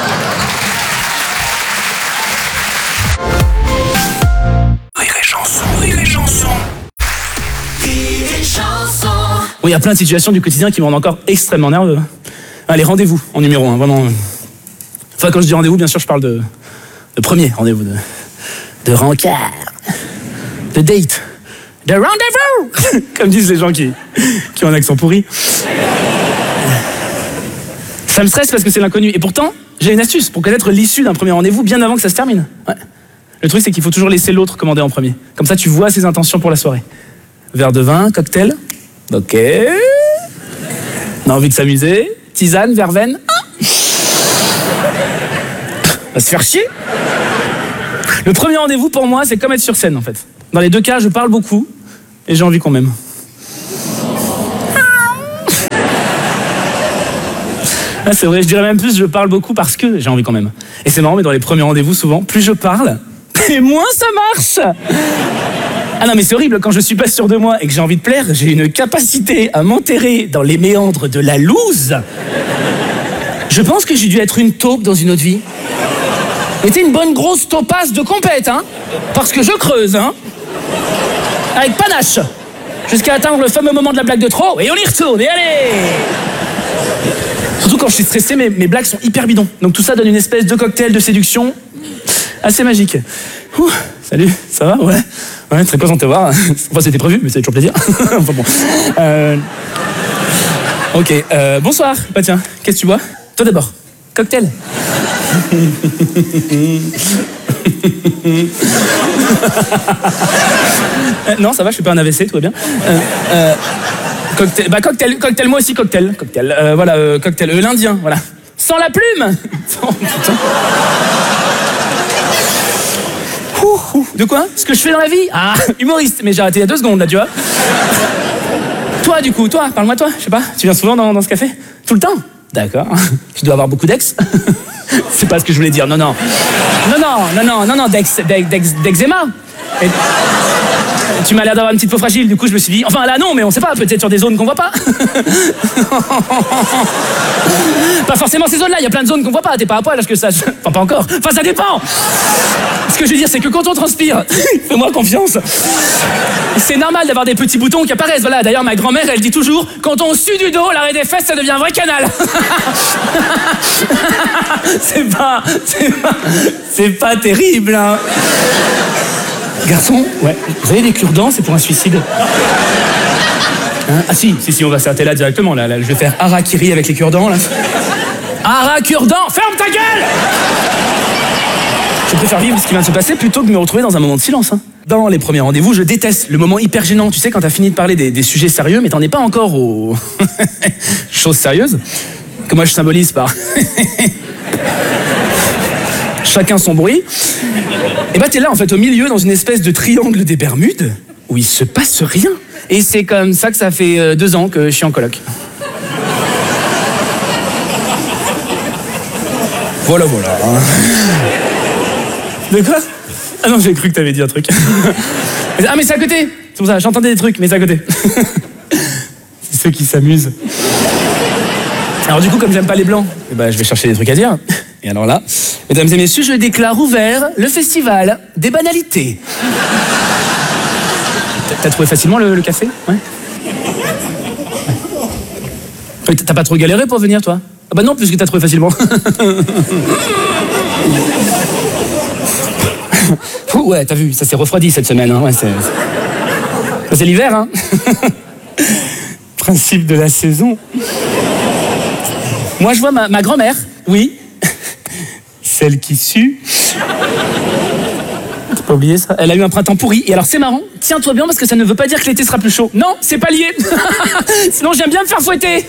Rire et chanson, rire et chanson. Rire et chanson. Bon, il y a plein de situations du quotidien qui me rendent encore extrêmement nerveux. Allez, rendez-vous en numéro un, vraiment. Enfin, quand je dis rendez-vous, bien sûr, je parle de... de premier rendez-vous, de, de rencard, de date, de rendez-vous, comme disent les gens qui, qui ont un accent pourri. Ça me stresse parce que c'est l'inconnu. Et pourtant, j'ai une astuce pour connaître l'issue d'un premier rendez-vous bien avant que ça se termine. Ouais. Le truc, c'est qu'il faut toujours laisser l'autre commander en premier. Comme ça, tu vois ses intentions pour la soirée. Verre de vin, cocktail. Ok. On a envie de s'amuser. Tisane, verveine. On va se faire chier. Le premier rendez-vous pour moi, c'est comme être sur scène en fait. Dans les deux cas, je parle beaucoup et j'ai envie qu'on m'aime. Ah, c'est vrai, je dirais même plus, je parle beaucoup parce que j'ai envie quand même. Et c'est marrant, mais dans les premiers rendez-vous, souvent, plus je parle, et moins ça marche. Ah non, mais c'est horrible, quand je suis pas sûr de moi et que j'ai envie de plaire, j'ai une capacité à m'enterrer dans les méandres de la loose. Je pense que j'ai dû être une taupe dans une autre vie. C'était une bonne grosse taupasse de compète, hein. Parce que je creuse, hein. Avec panache. Jusqu'à atteindre le fameux moment de la blague de trop, et on y retourne, et allez. Surtout quand je suis stressé, mes, mes blagues sont hyper bidons. Donc tout ça donne une espèce de cocktail de séduction assez magique. Ouh, salut, ça va? Ouais. Ouais, très content de te voir. Enfin, c'était prévu, mais ça fait toujours plaisir. Enfin bon. Euh... Ok, euh, bonsoir. Bah tiens, qu'est-ce que tu bois? Toi d'abord. Cocktail. euh, non, ça va, je fais pas un A V C, tout va bien. Euh, euh, cocktail, bah cocktail, cocktail, moi aussi cocktail. Cocktail, euh, voilà, euh, cocktail, euh, l'Indien, voilà. Sans la plume. Oh, putain. Ouh, ouh. De quoi? Ce que je fais dans la vie? Ah, humoriste, mais j'ai arrêté il y a deux secondes là, tu vois. Toi, du coup, toi, parle-moi toi, je sais pas, tu viens souvent dans, dans ce café? Tout le temps? D'accord. Tu dois avoir beaucoup d'ex? C'est pas ce que je voulais dire, non, non. Non, non, non, non, non, non, d'ex, d'ex, d'eczéma. Et... Tu m'as l'air d'avoir une petite peau fragile, du coup je me suis dit... Enfin là non, mais on sait pas, peut-être sur des zones qu'on voit pas. Pas forcément ces zones-là, il y a plein de zones qu'on voit pas, t'es pas à poil, parce que ça... Enfin pas encore, enfin ça dépend. Ce que je veux dire, c'est que quand on transpire, fais-moi confiance, c'est normal d'avoir des petits boutons qui apparaissent, voilà. D'ailleurs ma grand-mère, elle dit toujours, quand on sue du dos, l'arrêt des fesses, ça devient un vrai canal. C'est pas... C'est pas... C'est pas terrible, hein. Garçon, ouais, vous avez des cure-dents, c'est pour un suicide. Hein? Ah si, si, si, on va s'arrêter là directement, là, là, je vais faire harakiri avec les cure-dents, là. Hara-cure-dents, ferme ta gueule! Je préfère vivre ce qui vient de se passer plutôt que de me retrouver dans un moment de silence, hein. Dans les premiers rendez-vous, je déteste le moment hyper gênant, tu sais, quand t'as fini de parler des, des sujets sérieux, mais t'en es pas encore aux choses sérieuses, que moi je symbolise par... Chacun son bruit. Et bah t'es là en fait au milieu dans une espèce de triangle des Bermudes où il se passe rien. Et c'est comme ça que ça fait euh, deux ans que je suis en coloc. Voilà, voilà. De quoi? Ah non, j'ai cru que t'avais dit un truc. Ah mais c'est à côté. C'est pour ça, j'entendais des trucs, mais c'est à côté. C'est ceux qui s'amusent. Alors du coup, comme j'aime pas les blancs, eh ben, je vais chercher des trucs à dire. Et alors là, mesdames et messieurs, je déclare ouvert le festival des banalités. T'as trouvé facilement le, le café? Ouais. Ouais. T'as pas trop galéré pour venir, toi? Ah bah non, puisque t'as trouvé facilement. Ouh, ouais, t'as vu, ça s'est refroidi cette semaine. Hein. Ouais, c'est c'est l'hiver, hein. Principe de la saison. Moi, je vois ma, ma grand-mère, oui. Celle qui sue. T'as pas oublié ça? Elle a eu un printemps pourri. Et alors c'est marrant, tiens-toi bien parce que ça ne veut pas dire que l'été sera plus chaud. Non, c'est pas lié. Sinon j'aime bien me faire fouetter.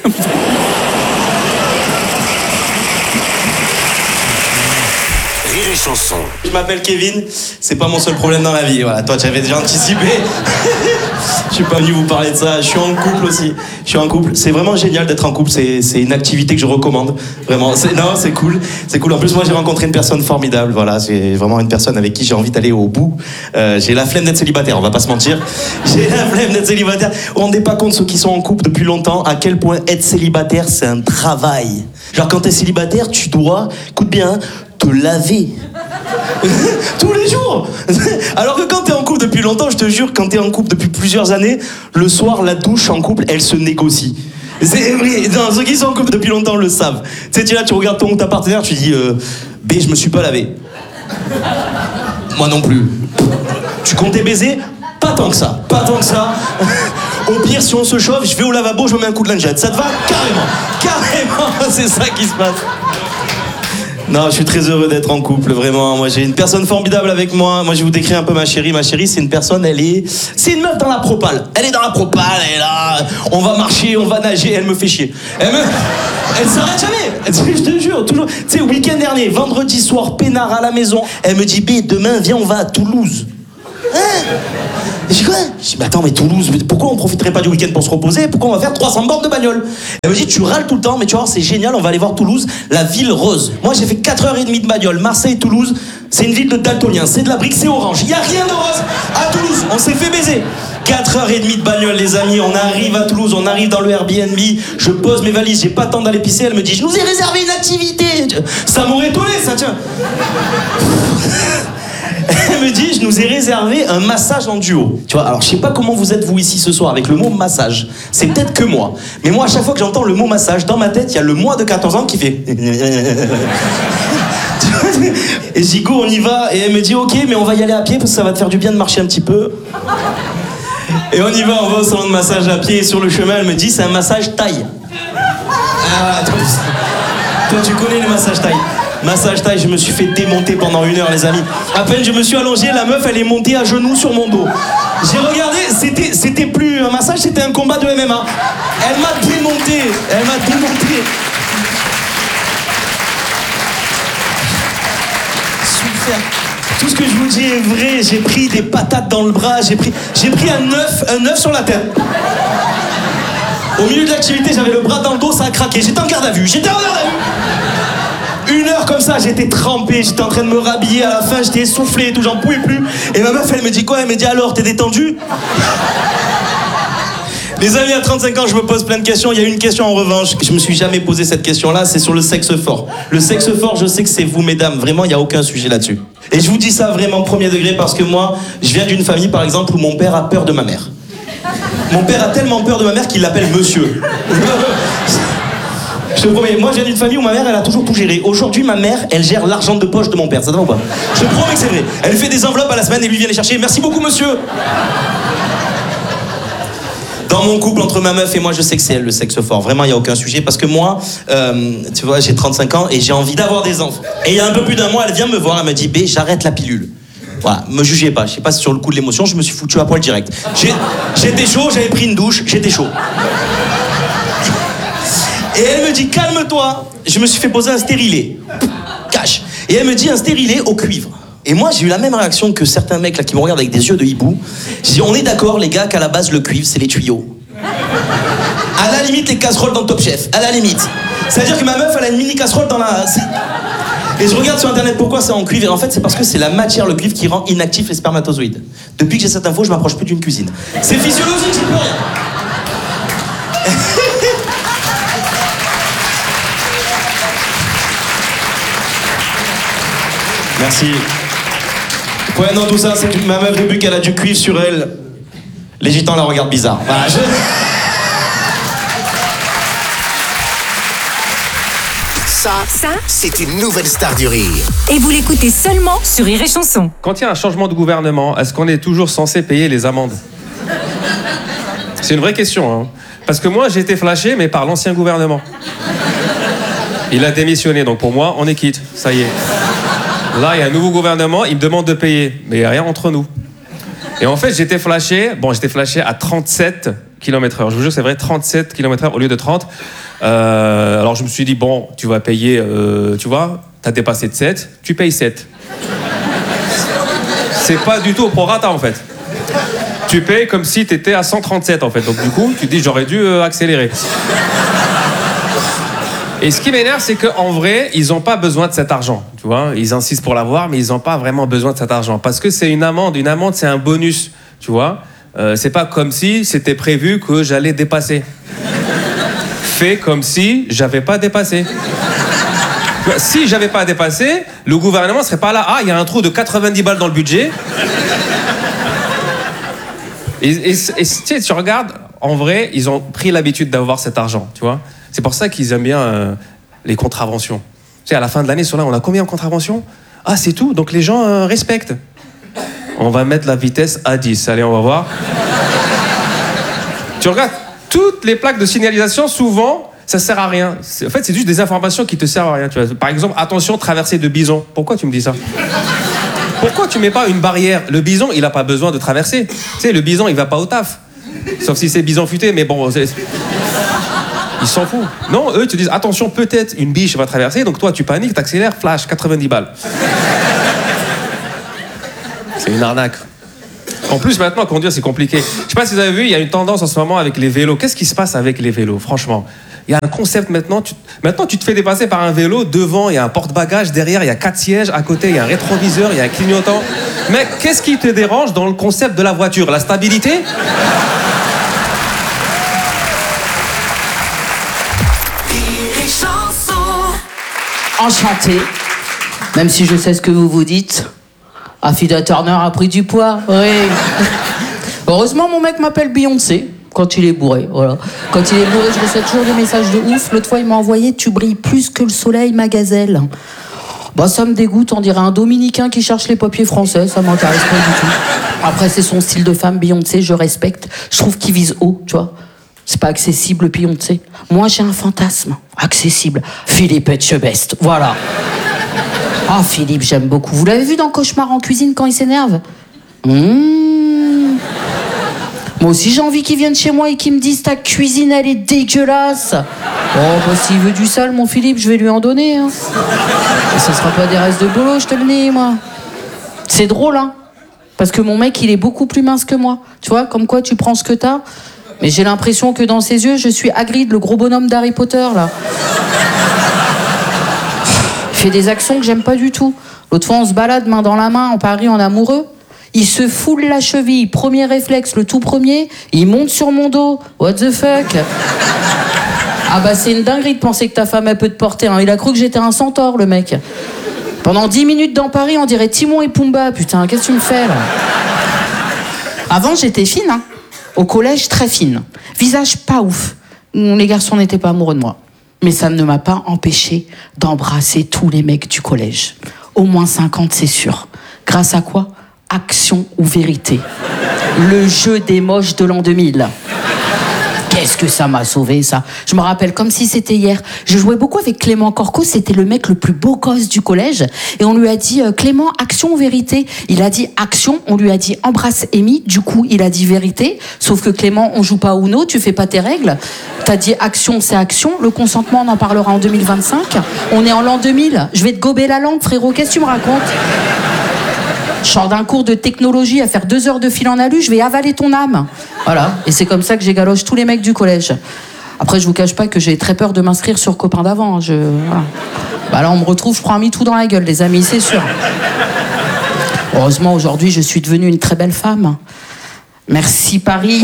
Rire et chanson. Je m'appelle Kevin, c'est pas mon seul problème dans la vie. Voilà, toi tu avais déjà anticipé. Je suis pas venu vous parler de ça. Je suis en couple aussi. Je suis en couple. C'est vraiment génial d'être en couple. C'est, c'est une activité que je recommande. Vraiment. C'est, non, c'est cool. C'est cool. En plus, moi, j'ai rencontré une personne formidable. Voilà, c'est vraiment une personne avec qui j'ai envie d'aller au bout. Euh, j'ai la flemme d'être célibataire. On va pas se mentir. J'ai la flemme d'être célibataire. Vous vous rendez pas compte, ceux qui sont en couple depuis longtemps, à quel point être célibataire, c'est un travail. Genre, quand t'es célibataire, tu dois, écoute bien, te laver. Tous les jours. Alors que quand t'es en couple depuis longtemps, je te jure, quand t'es en couple depuis plusieurs années, le soir, la douche en couple, elle se négocie. C'est vrai. Non, ceux qui sont en couple depuis longtemps le savent. Tu sais, tu es là, tu regardes ton ta partenaire, tu dis euh, B, je me suis pas lavé. Moi non plus. Tu comptais baiser? Pas tant que ça. Pas tant que ça. Au pire, si on se chauffe, je vais au lavabo, je me mets un coup de lingette. Ça te va? Carrément. Carrément. C'est ça qui se passe. Non, je suis très heureux d'être en couple, vraiment. Moi, j'ai une personne formidable avec moi. Moi, je vais vous décrire un peu ma chérie. Ma chérie, c'est une personne, elle est... C'est une meuf dans la propale. Elle est dans la propale, elle est là. On va marcher, on va nager, elle me fait chier. Elle me... Elle s'arrête jamais. Je te jure, toujours. Tu sais, week-end dernier, vendredi soir, peinard à la maison. Elle me dit, B, demain, viens, on va à Toulouse. Hein? Et je dis quoi? Je dis mais attends, mais Toulouse, mais pourquoi on profiterait pas du week-end pour se reposer? Pourquoi on va faire trois cents bornes de bagnole? Elle me dit tu râles tout le temps, mais tu vois c'est génial, on va aller voir Toulouse, la ville rose. Moi j'ai fait quatre heures trente de bagnole, Marseille, Toulouse, c'est une ville de daltoniens, c'est de la brique, c'est orange. Il y a rien de rose à Toulouse, on s'est fait baiser. quatre heures trente de bagnole les amis, on arrive à Toulouse, on arrive dans le Airbnb, je pose mes valises, j'ai pas le temps d'aller pisser, elle me dit je nous ai réservé une activité. Ça m'aurait étonné ça, tiens. Elle me dit, je nous ai réservé un massage en duo. Tu vois, alors je sais pas comment vous êtes vous ici ce soir avec le mot massage. C'est peut-être que moi. Mais moi, à chaque fois que j'entends le mot massage, dans ma tête, il y a le moi de quatorze ans qui fait... Et je dis, go, on y va. Et elle me dit, ok, mais on va y aller à pied parce que ça va te faire du bien de marcher un petit peu. Et on y va, on va au salon de massage à pied. Et sur le chemin, elle me dit, c'est un massage thaï. Ah, toi, toi, tu connais le massage thaï. Massage taille, je me suis fait démonter pendant une heure les amis. À peine je me suis allongé, la meuf elle est montée à genoux sur mon dos. J'ai regardé, c'était, c'était plus un massage, c'était un combat de M M A. Elle m'a démonté, elle m'a démonté. Super. Tout ce que je vous dis est vrai, j'ai pris des patates dans le bras, j'ai pris, j'ai pris un œuf, un œuf sur la tête. Au milieu de l'activité, j'avais le bras dans le dos, ça a craqué. J'étais en garde à vue, j'étais en garde à vue. Une heure comme ça, j'étais trempé, j'étais en train de me rhabiller, à la fin j'étais essoufflé et tout, j'en pouvais plus. Et ma meuf elle me dit quoi? Elle me dit alors, t'es détendu? Les amis, à trente-cinq ans, je me pose plein de questions. Il y a une question en revanche, je me suis jamais posé cette question-là, c'est sur le sexe fort. Le sexe fort, je sais que c'est vous, mesdames, vraiment, il n'y a aucun sujet là-dessus. Et je vous dis ça vraiment premier degré parce que moi, je viens d'une famille, par exemple, où mon père a peur de ma mère. Mon père a tellement peur de ma mère qu'il l'appelle monsieur. Je te promets, moi je viens d'une famille où ma mère elle a toujours tout géré. Aujourd'hui ma mère elle gère l'argent de poche de mon père, ça te va ou pas? Je te promets que c'est vrai. Elle fait des enveloppes à la semaine et lui vient les chercher. Merci beaucoup monsieur. Dans mon couple entre ma meuf et moi, je sais que c'est elle le sexe fort. Vraiment, il n'y a aucun sujet parce que moi, euh, tu vois, j'ai trente-cinq ans et j'ai envie d'avoir des enfants. Et il y a un peu plus d'un mois, elle vient me voir, elle me dit B, j'arrête la pilule. Voilà, me jugez pas, je sais pas si sur le coup de l'émotion, je me suis foutu à poil direct. J'ai, j'étais chaud, j'avais pris une douche, j'étais chaud. Et elle me dit, calme-toi, je me suis fait poser un stérilet. Cache. Et elle me dit, un stérilet au cuivre. Et moi, j'ai eu la même réaction que certains mecs là qui me regardent avec des yeux de hibou. J'ai dit, on est d'accord, les gars, qu'à la base, le cuivre, c'est les tuyaux. À la limite, les casseroles dans Top Chef. À la limite. C'est-à-dire que ma meuf, elle a une mini casserole dans la... Et je regarde sur internet pourquoi c'est en cuivre. Et en fait, c'est parce que c'est la matière, le cuivre, qui rend inactifs les spermatozoïdes. Depuis que j'ai cette info, je m'approche plus d'une cuisine. C'est physiologique, j'y peux rien. Merci. Ouais, non, tout ça, c'est que ma meuf, depuis qu'elle a du cuivre sur elle, les gitans la regardent bizarre. Voilà, je... Ça, ça c'est une nouvelle star du rire. Et vous l'écoutez seulement sur Rire et Chanson. Quand il y a un changement de gouvernement, est-ce qu'on est toujours censé payer les amendes? C'est une vraie question, hein. Parce que moi, j'ai été flashé, mais par l'ancien gouvernement. Il a démissionné, donc pour moi, on est quitte. Ça y est. Là, il y a un nouveau gouvernement, il me demande de payer. Mais il n'y a rien entre nous. Et en fait, j'étais flashé, bon, j'étais flashé à trente-sept kilomètres heure. Je vous jure, c'est vrai, trente-sept kilomètres heure au lieu de trente. Euh, alors, je me suis dit, bon, tu vas payer, euh, tu vois, t'as dépassé de sept, tu payes sept. C'est pas du tout au prorata, en fait. Tu payes comme si t'étais à cent trente-sept, en fait. Donc, du coup, tu te dis, j'aurais dû euh, accélérer. Et ce qui m'énerve, c'est qu'en vrai, ils n'ont pas besoin de cet argent, tu vois. Ils insistent pour l'avoir, mais ils n'ont pas vraiment besoin de cet argent. Parce que c'est une amende. Une amende, c'est un bonus, tu vois. Euh, c'est pas comme si c'était prévu que j'allais dépasser. Fais comme si j'avais pas dépassé. Si j'avais pas dépassé, le gouvernement serait pas là. Ah, il y a un trou de quatre-vingt-dix balles dans le budget. Et, et, et tu sais, tu regardes, en vrai, ils ont pris l'habitude d'avoir cet argent, tu vois. C'est pour ça qu'ils aiment bien euh, les contraventions. Tu sais, à la fin de l'année, sur là, on a combien de contraventions? Ah, c'est tout, donc les gens euh, respectent. On va mettre la vitesse à dix. Allez, on va voir. Tu regardes, toutes les plaques de signalisation, souvent, ça sert à rien. C'est, en fait, c'est juste des informations qui te servent à rien. Tu vois. Par exemple, attention, traversée de bison. Pourquoi tu me dis ça? Pourquoi tu mets pas une barrière? Le bison, il n'a pas besoin de traverser. Tu sais, le bison, il va pas au taf. Sauf si c'est bison futé, mais bon... C'est... Ils s'en foutent. Non, eux, ils te disent, attention, peut-être une biche va traverser, donc toi, tu paniques, t'accélères, flash, quatre-vingt-dix balles. C'est une arnaque. En plus, maintenant, conduire, c'est compliqué. Je sais pas si vous avez vu, il y a une tendance en ce moment avec les vélos. Qu'est-ce qui se passe avec les vélos, franchement? Il y a un concept maintenant. Tu... Maintenant, tu te fais dépasser par un vélo. Devant, il y a un porte-bagages. Derrière, il y a quatre sièges. À côté, il y a un rétroviseur. Il y a un clignotant. Mec, qu'est-ce qui te dérange dans le concept de la voiture? La stabilité? Enchanté. Même si je sais ce que vous vous dites. Affida Turner a pris du poids. Oui. Heureusement, mon mec m'appelle Beyoncé. Quand il est bourré, voilà. Quand il est bourré, je reçois toujours des messages de ouf. L'autre fois, il m'a envoyé « Tu brilles plus que le soleil, ma gazelle ». Bah, ça me dégoûte, on dirait un Dominicain qui cherche les papiers français, ça m'intéresse pas du tout. Après, c'est son style de femme, Beyoncé, je respecte. Je trouve qu'il vise haut, tu vois. C'est pas accessible, Beyoncé. Moi, j'ai un fantasme accessible. Philippe Etchebest, voilà. Ah, Philippe, j'aime beaucoup. Vous l'avez vu dans Cauchemar en cuisine quand il s'énerve? Mmh. Moi aussi, j'ai envie qu'il vienne chez moi et qu'il me dise ta cuisine, elle est dégueulasse. Oh, bah, s'il veut du sale, mon Philippe, je vais lui en donner. Hein. Et ça sera pas des restes de bolo, je te le dis, moi. C'est drôle, hein. Parce que mon mec, il est beaucoup plus mince que moi. Tu vois, comme quoi tu prends ce que t'as. Mais j'ai l'impression que dans ses yeux, je suis Hagrid, le gros bonhomme d'Harry Potter, là. Il fait des actions que j'aime pas du tout. L'autre fois, on se balade main dans la main en Paris en amoureux. Il se foule la cheville, premier réflexe, le tout premier, il monte sur mon dos. What the fuck? Ah bah c'est une dinguerie de penser que ta femme elle peut te porter. Hein. Il a cru que j'étais un centaure, le mec. Pendant dix minutes dans Paris, on dirait Timon et Pumba. Putain, qu'est-ce que tu me fais là? Avant, j'étais fine, hein. Au collège, très fine. Visage pas ouf. Les garçons n'étaient pas amoureux de moi. Mais ça ne m'a pas empêché d'embrasser tous les mecs du collège. Au moins cinquante, c'est sûr. Grâce à quoi? Action ou vérité. Le jeu des moches de l'an deux mille. Qu'est-ce que ça m'a sauvé, ça. Je me rappelle comme si c'était hier. Je jouais beaucoup avec Clément Corco, c'était le mec le plus beau gosse du collège. Et on lui a dit, euh, Clément, action ou vérité? Il a dit action, on lui a dit embrasse Amy. Du coup, il a dit vérité. Sauf que Clément, on joue pas au Uno, tu fais pas tes règles. T'as dit action, c'est action. Le consentement, on en parlera en deux mille vingt-cinq. On est en l'an deux mille. Je vais te gober la langue, frérot. Qu'est-ce que tu me racontes? Je sors d'un cours de technologie à faire deux heures de fil en alu, je vais avaler ton âme. Voilà. Et c'est comme ça que j'égaloche tous les mecs du collège. Après, je vous cache pas que j'ai très peur de m'inscrire sur Copain d'avant. Je... Voilà. Bah là, on me retrouve, je prends un MeToo dans la gueule, les amis, c'est sûr. Heureusement, aujourd'hui, je suis devenue une très belle femme. Merci, Paris.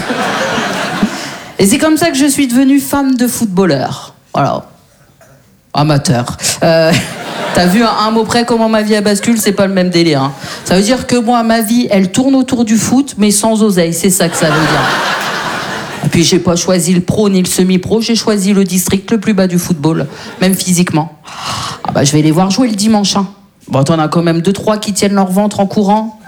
Et c'est comme ça que je suis devenue femme de footballeur. Voilà. Amateur. Euh... T'as vu à un mot près comment ma vie a bascule, c'est pas le même délire. Hein. Ça veut dire que moi, ma vie, elle tourne autour du foot, mais sans oseille. C'est ça que ça veut dire. Et puis j'ai pas choisi le pro ni le semi-pro, j'ai choisi le district le plus bas du football, même physiquement. Ah bah je vais les voir jouer le dimanche. Hein. Bon, t'en as quand même deux trois qui tiennent leur ventre en courant.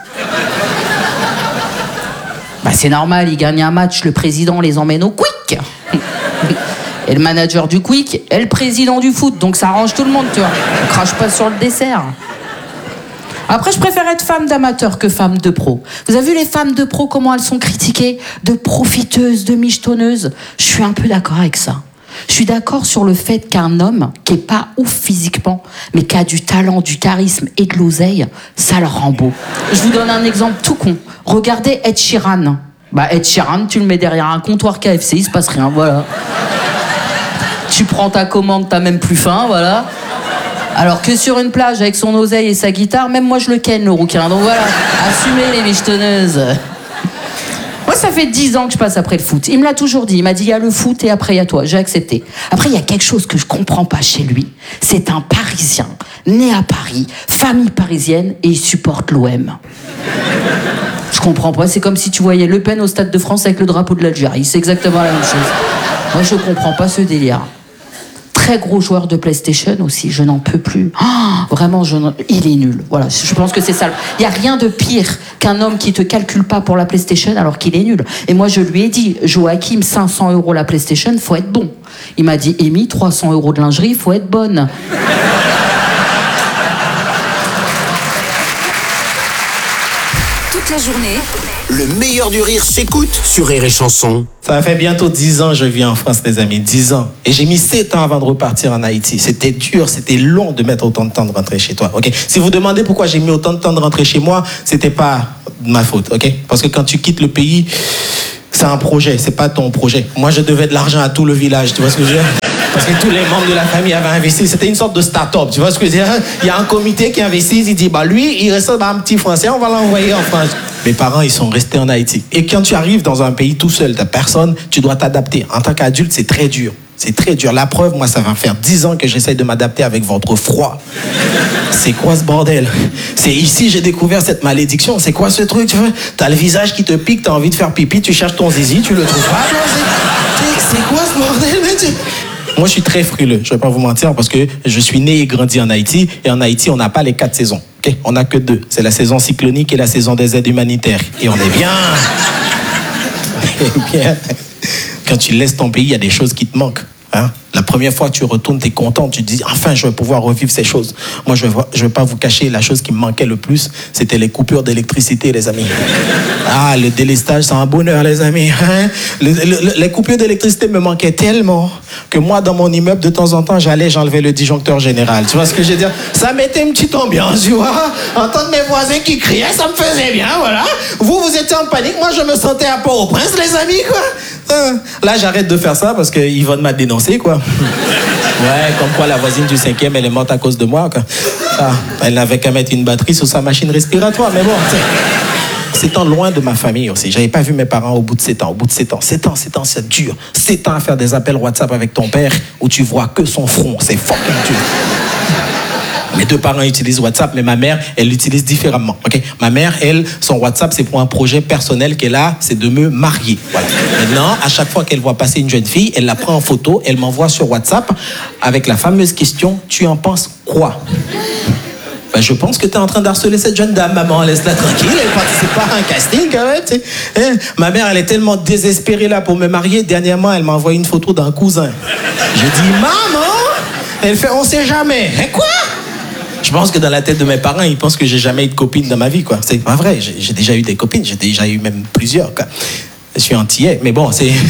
Bah c'est normal, ils gagnent un match, le président les emmène au quick. Et le manager du Quick est le président du foot, donc ça arrange tout le monde, tu vois. On crache pas sur le dessert. Après, je préfère être femme d'amateur que femme de pro. Vous avez vu les femmes de pro, comment elles sont critiquées? De profiteuses, de michetonneuses. Je suis un peu d'accord avec ça. Je suis d'accord sur le fait qu'un homme qui est pas ouf physiquement, mais qui a du talent, du charisme et de l'oseille, ça le rend beau. Je vous donne un exemple tout con. Regardez Ed Sheeran. Bah, Ed Sheeran, tu le mets derrière un comptoir K F C, il se passe rien, voilà. Tu prends ta commande, t'as même plus faim, voilà. Alors que sur une plage avec son oseille et sa guitare, même moi je le ken, le rouquin. Donc voilà, assumez les michetonneuses. Moi, ça fait dix ans que je passe après le foot. Il me l'a toujours dit. Il m'a dit, il y a le foot et après il y a toi. J'ai accepté. Après, il y a quelque chose que je comprends pas chez lui. C'est un Parisien, né à Paris, famille parisienne, et il supporte l'O M. Je comprends pas. C'est comme si tu voyais Le Pen au Stade de France avec le drapeau de l'Algérie. C'est exactement la même chose. Moi, je comprends pas ce délire. Très gros joueur de PlayStation aussi, je n'en peux plus. Oh, vraiment, je il est nul. Voilà, je pense que c'est ça. Il n'y a rien de pire qu'un homme qui te calcule pas pour la PlayStation alors qu'il est nul. Et moi, je lui ai dit, Joachim, cinq cents euros la PlayStation, faut être bon. Il m'a dit, Amy, trois cents euros de lingerie, faut être bonne. Toute la journée, le meilleur du rire s'écoute sur Rire et Chanson. Ça fait bientôt dix ans que je vis en France, les amis, dix ans. Et j'ai mis sept ans avant de repartir en Haïti. C'était dur, c'était long de mettre autant de temps de rentrer chez toi. Okay. Si vous demandez pourquoi j'ai mis autant de temps de rentrer chez moi, c'était pas de ma faute, ok? Parce que quand tu quittes le pays, c'est un projet, c'est pas ton projet. Moi, je devais de l'argent à tout le village, tu vois ce que je veux dire? Parce que tous les membres de la famille avaient investi. C'était une sorte de start-up, tu vois ce que je veux dire? Il y a un comité qui investit, il dit, bah lui, il reste un petit Français, on va l'envoyer en France. Mes parents, ils sont restés en Haïti. Et quand tu arrives dans un pays tout seul, t'as personne, tu dois t'adapter. En tant qu'adulte, c'est très dur. C'est très dur. La preuve, moi, ça va faire dix ans que j'essaye de m'adapter avec votre froid. C'est quoi ce bordel? C'est ici j'ai découvert cette malédiction. C'est quoi ce truc? Tu vois? T'as le visage qui te pique, t'as envie de faire pipi, tu cherches ton zizi, tu le trouves pas. C'est, c'est quoi ce bordel? Moi, je suis très frileux, je vais pas vous mentir, parce que je suis né et grandi en Haïti. Et en Haïti, on n'a pas les quatre saisons. Okay? On n'a que deux. C'est la saison cyclonique et la saison des aides humanitaires. Et on est bien. On est bien. Quand tu laisses ton pays, il y a des choses qui te manquent. Hein? La première fois que tu retournes, tu es content, tu te dis enfin je vais pouvoir revivre ces choses. Moi je ne vais, je vais pas vous cacher, la chose qui me manquait le plus, c'était les coupures d'électricité, les amis. Ah, le délestage, c'est un bonheur, les amis. Hein? Le, le, les coupures d'électricité me manquaient tellement que moi, dans mon immeuble, de temps en temps, j'allais, j'enlevais le disjoncteur général. Tu vois ce que je veux dire? Ça mettait une petite ambiance, tu vois. Entendre mes voisins qui criaient, ça me faisait bien, voilà. Vous, vous étiez en panique, moi je me sentais à Port-au-Prince, les amis, quoi. Là, j'arrête de faire ça parce qu'Yvonne m'a dénoncé, quoi. Ouais, comme quoi la voisine du cinquième, elle est morte à cause de moi, quoi. Ah, elle n'avait qu'à mettre une batterie sur sa machine respiratoire, mais bon, c'est en loin de ma famille aussi. J'avais pas vu mes parents au bout de sept ans. Au bout de sept ans, sept ans, sept ans, c'est dur. sept ans à faire des appels WhatsApp avec ton père où tu vois que son front, c'est fucking dur. Mes deux parents utilisent WhatsApp, mais ma mère, elle l'utilise différemment. Okay? Ma mère, elle, son WhatsApp, c'est pour un projet personnel qu'elle a, c'est de me marier. Voilà. Maintenant, à chaque fois qu'elle voit passer une jeune fille, elle la prend en photo, elle m'envoie sur WhatsApp avec la fameuse question, tu en penses quoi? Ben, je pense que tu es en train d'harceler cette jeune dame, maman, laisse-la tranquille, elle participe pas à un casting quand même. Tu sais. Hein? Ma mère, elle est tellement désespérée là pour me marier, dernièrement, elle m'a envoyé une photo d'un cousin. J'ai dit, maman, elle fait, on sait jamais. Hein, quoi? Je pense que dans la tête de mes parents, ils pensent que j'ai jamais eu de copine dans ma vie, quoi. C'est pas vrai, j'ai, j'ai déjà eu des copines, j'ai déjà eu même plusieurs, quoi. Je suis antillais, mais bon, c'est...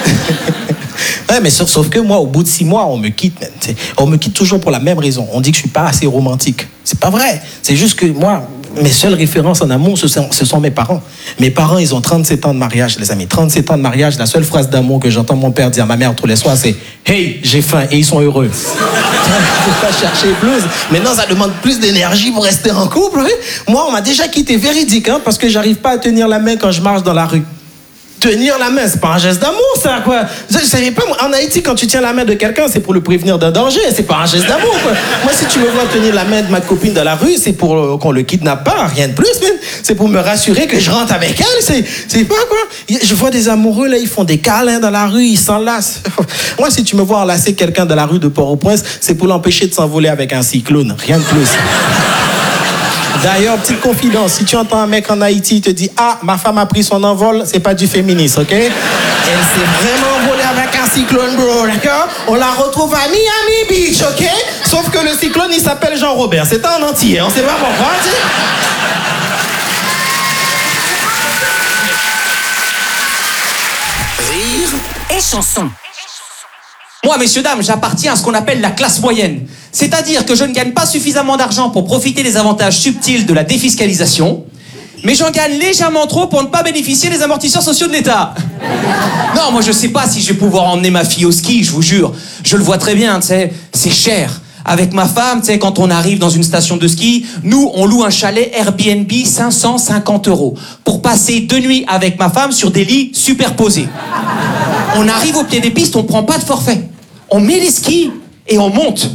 ouais, mais sauf, sauf que moi, au bout de six mois, on me quitte, même. On me quitte toujours pour la même raison. On dit que je suis pas assez romantique. C'est pas vrai. C'est juste que moi, mes seules références en amour, ce sont, ce sont mes parents. Mes parents, ils ont trente-sept ans de mariage, les amis. trente-sept ans de mariage, la seule phrase d'amour que j'entends mon père dire à ma mère tous les soirs, c'est « Hey, j'ai faim » et ils sont heureux. Il ne faut pas chercher plus. Maintenant, ça demande plus d'énergie pour rester en couple. Oui. Moi, on m'a déjà quitté véridique, hein, parce que j'arrive pas à tenir la main quand je marche dans la rue. Tenir la main, c'est pas un geste d'amour, ça, quoi. Je, je savais pas, moi, en Haïti, quand tu tiens la main de quelqu'un, c'est pour le prévenir d'un danger, c'est pas un geste d'amour, quoi. Moi, si tu me vois tenir la main de ma copine dans la rue, c'est pour euh, qu'on le kidnappe pas, rien de plus, même. C'est pour me rassurer que je rentre avec elle, c'est, c'est pas, quoi. Je vois des amoureux, là, ils font des câlins dans la rue, ils s'enlacent. Moi, si tu me vois enlacer quelqu'un dans la rue de Port-au-Prince, c'est pour l'empêcher de s'envoler avec un cyclone, rien de plus. D'ailleurs, petite confidence, si tu entends un mec en Haïti te dit « Ah, ma femme a pris son envol », c'est pas du féminisme, ok? Elle s'est vraiment envolée avec un cyclone, bro, d'accord? On la retrouve à Miami Beach, ok? Sauf que le cyclone, il s'appelle Jean-Robert. C'est un entier, on sait pas pourquoi, tu sais? Rire et chanson. Moi, messieurs, dames, j'appartiens à ce qu'on appelle la classe moyenne. C'est-à-dire que je ne gagne pas suffisamment d'argent pour profiter des avantages subtils de la défiscalisation, mais j'en gagne légèrement trop pour ne pas bénéficier des amortisseurs sociaux de l'État. Non, moi, je sais pas si je vais pouvoir emmener ma fille au ski, je vous jure. Je le vois très bien, tu sais, c'est cher. Avec ma femme, tu sais, quand on arrive dans une station de ski, nous, on loue un chalet Airbnb cinq cent cinquante euros pour passer deux nuits avec ma femme sur des lits superposés. On arrive au pied des pistes, on prend pas de forfait. On met les skis et on monte.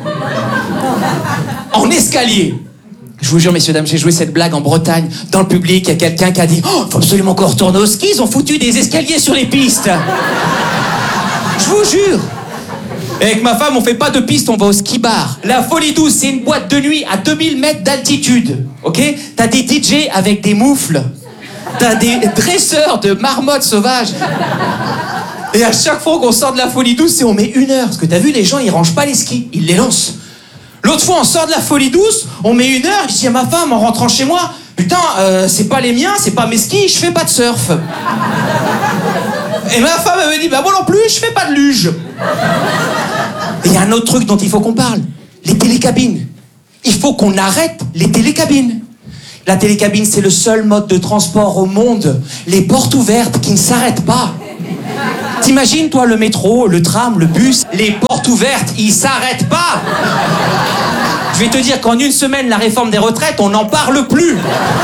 En escalier. Je vous jure, messieurs, dames, j'ai joué cette blague en Bretagne. Dans le public, il y a quelqu'un qui a dit « Oh, faut absolument qu'on retourne au ski, ils ont foutu des escaliers sur les pistes. » Je vous jure. Et avec ma femme, on fait pas de piste, on va au ski bar. La Folie Douce, c'est une boîte de nuit à deux mille mètres d'altitude. Ok? T'as des D J avec des moufles. T'as des dresseurs de marmottes sauvages. Et à chaque fois qu'on sort de la Folie Douce, c'est on met une heure. Parce que t'as vu, les gens, ils rangent pas les skis, ils les lancent. L'autre fois, on sort de la Folie Douce, on met une heure, je dis à ma femme, en rentrant chez moi, putain, euh, c'est pas les miens, c'est pas mes skis, je fais pas de surf. Et ma femme, elle me dit, bah moi non plus, je fais pas de luge. Et il y a un autre truc dont il faut qu'on parle, les télécabines. Il faut qu'on arrête les télécabines. La télécabine, c'est le seul mode de transport au monde. Les portes ouvertes qui ne s'arrêtent pas. T'imagines, toi, le métro, le tram, le bus, les portes ouvertes, ils s'arrêtent pas. Je vais te dire qu'en une semaine, la réforme des retraites, on n'en parle plus.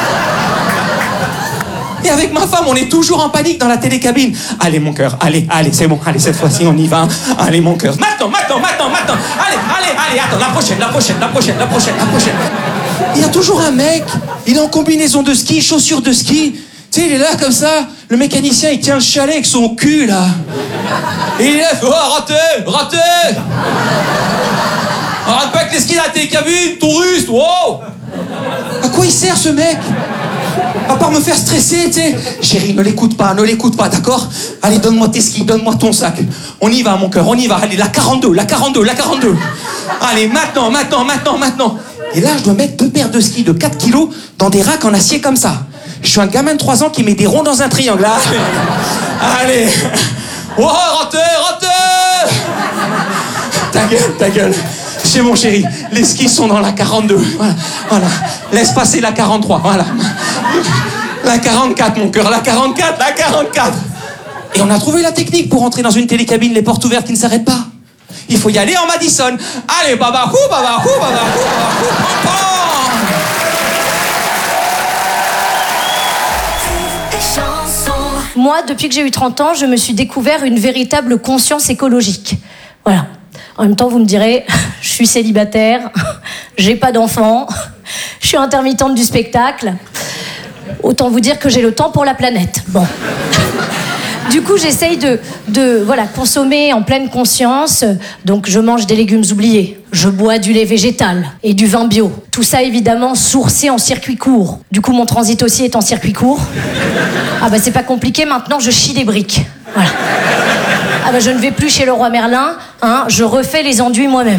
Et avec ma femme, on est toujours en panique dans la télécabine. Allez, mon cœur, allez, allez, c'est bon, allez, cette fois-ci, on y va. Allez, mon cœur. Maintenant, maintenant, maintenant, maintenant. Allez, allez, allez, attends, la prochaine, la prochaine, la prochaine, la prochaine, la prochaine. Il y a toujours un mec, il est en combinaison de ski, chaussures de ski. Tu sais, il est là comme ça, le mécanicien, il tient le chalet avec son cul, là. Et il est là, oh, raté, raté. Arrête pas avec les skis dans la télécabine, touriste, wow. À quoi il sert, ce mec? À part me faire stresser, tu sais. Chérie, ne l'écoute pas, ne l'écoute pas, d'accord? Allez, donne-moi tes skis, donne-moi ton sac. On y va, mon cœur, on y va. Allez, la quarante-deux, la quarante-deux, la quarante-deux. Allez, maintenant, maintenant, maintenant, maintenant. Et là, je dois mettre deux paires de skis de quatre kilos dans des racks en acier comme ça. Je suis un gamin de trois ans qui met des ronds dans un triangle. Allez. Allez. Oh, raté, raté. Ta gueule, ta gueule. C'est mon chéri, les skis sont dans la quarante-deux. Voilà, voilà. Laisse passer la quarante-trois, voilà. La quarante-quatre, mon cœur, la quarante-quatre, la quarante-quatre. Et on a trouvé la technique pour entrer dans une télécabine, les portes ouvertes qui ne s'arrêtent pas. Il faut y aller en Madison. Allez, baba, hou, baba, hou, baba, hou, baba, hou, Moi, depuis que j'ai eu trente ans, je me suis découvert une véritable conscience écologique. Voilà. En même temps, vous me direz, je suis célibataire, j'ai pas d'enfant, je suis intermittente du spectacle. Autant vous dire que j'ai le temps pour la planète. Bon. Du coup, j'essaye de, de voilà, consommer en pleine conscience. Donc, je mange des légumes oubliés. Je bois du lait végétal et du vin bio. Tout ça, évidemment, sourcé en circuit court. Du coup, mon transit aussi est en circuit court. Ah bah, c'est pas compliqué, maintenant, je chie des briques. Voilà. Ah bah, je ne vais plus chez le roi Merlin, hein, je refais les enduits moi-même.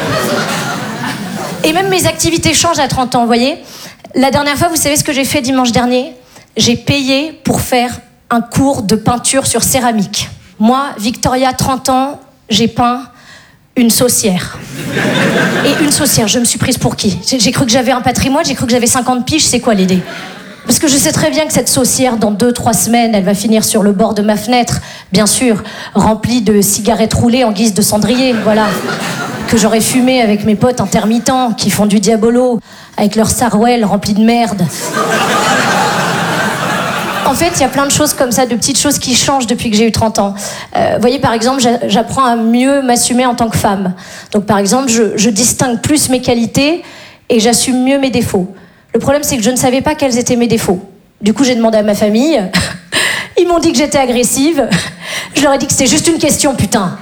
Et même mes activités changent à trente ans, vous voyez. La dernière fois, vous savez ce que j'ai fait dimanche dernier? J'ai payé pour faire un cours de peinture sur céramique. Moi, Victoria, trente ans, j'ai peint une saucière. Et une saucière, je me suis prise pour qui? J'ai cru que j'avais un patrimoine, j'ai cru que j'avais cinquante piges, c'est quoi l'idée? Parce que je sais très bien que cette saucière, dans deux, trois semaines, elle va finir sur le bord de ma fenêtre, bien sûr, remplie de cigarettes roulées en guise de cendrier, voilà. Que j'aurais fumé avec mes potes intermittents qui font du diabolo, avec leur sarouel rempli de merde. En fait, il y a plein de choses comme ça, de petites choses qui changent depuis que j'ai eu trente ans. Euh, vous voyez, par exemple, j'apprends à mieux m'assumer en tant que femme. Donc, par exemple, je, je distingue plus mes qualités et j'assume mieux mes défauts. Le problème, c'est que je ne savais pas quels étaient mes défauts. Du coup, j'ai demandé à ma famille. Ils m'ont dit que j'étais agressive. Je leur ai dit que c'était juste une question, putain.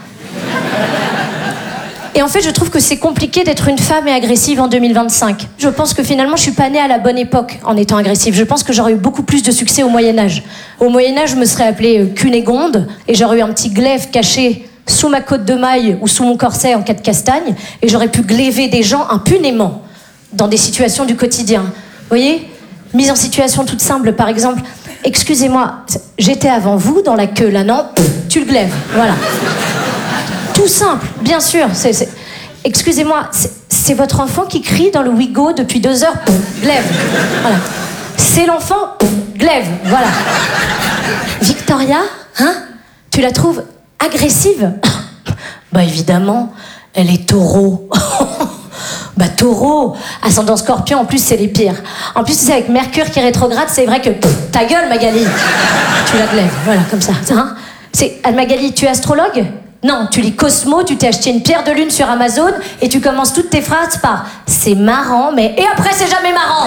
Et en fait, je trouve que c'est compliqué d'être une femme et agressive en deux mille vingt-cinq. Je pense que finalement, je suis pas née à la bonne époque en étant agressive. Je pense que j'aurais eu beaucoup plus de succès au Moyen-Âge. Au Moyen-Âge, je me serais appelée Cunégonde et j'aurais eu un petit glaive caché sous ma côte de maille ou sous mon corset en cas de castagne et j'aurais pu glaiver des gens impunément dans des situations du quotidien. Vous voyez? Mise en situation toute simple, par exemple. Excusez-moi, j'étais avant vous dans la queue, là, non? Tu le glaives, voilà. Tout simple, bien sûr. C'est, c'est... Excusez-moi, c'est, c'est votre enfant qui crie dans le Ouigo depuis deux heures? Glaive, voilà. C'est l'enfant? Glaive, voilà. Victoria, hein? Tu la trouves agressive? Bah évidemment, elle est taureau. Bah taureau, ascendant scorpion, en plus c'est les pires. En plus c'est avec Mercure qui rétrograde, c'est vrai que pff, ta gueule Magali, tu la glaives, voilà comme ça. Hein, c'est Magali, tu es astrologue? Non, tu lis Cosmo, tu t'es acheté une pierre de lune sur Amazon et tu commences toutes tes phrases par c'est marrant, mais et après c'est jamais marrant.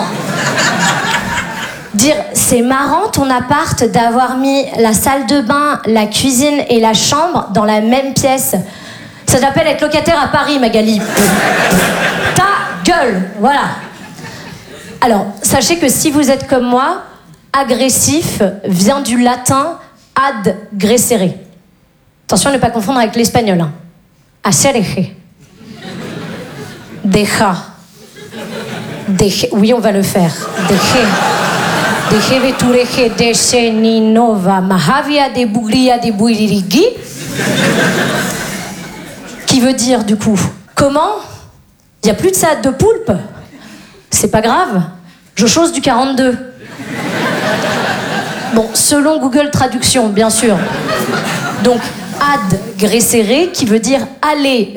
Dire c'est marrant ton appart d'avoir mis la salle de bain, la cuisine et la chambre dans la même pièce. Ça s'appelle être locataire à Paris, Magali. Ta gueule, voilà. Alors, sachez que si vous êtes comme moi, agressif vient du latin ad grecere. Attention à ne pas confondre avec l'espagnol. Hein. Hacer. Deja. Deje. Oui, on va le faire. Deje. Deje vetureje dese ni nova mahavia de bugria de buirigi. Qui veut dire, du coup, comment? Il n'y a plus de salade de poulpe. C'est pas grave. Je chose du quarante-deux. Bon, selon Google Traduction, bien sûr. Donc, ad grécere, qui veut dire aller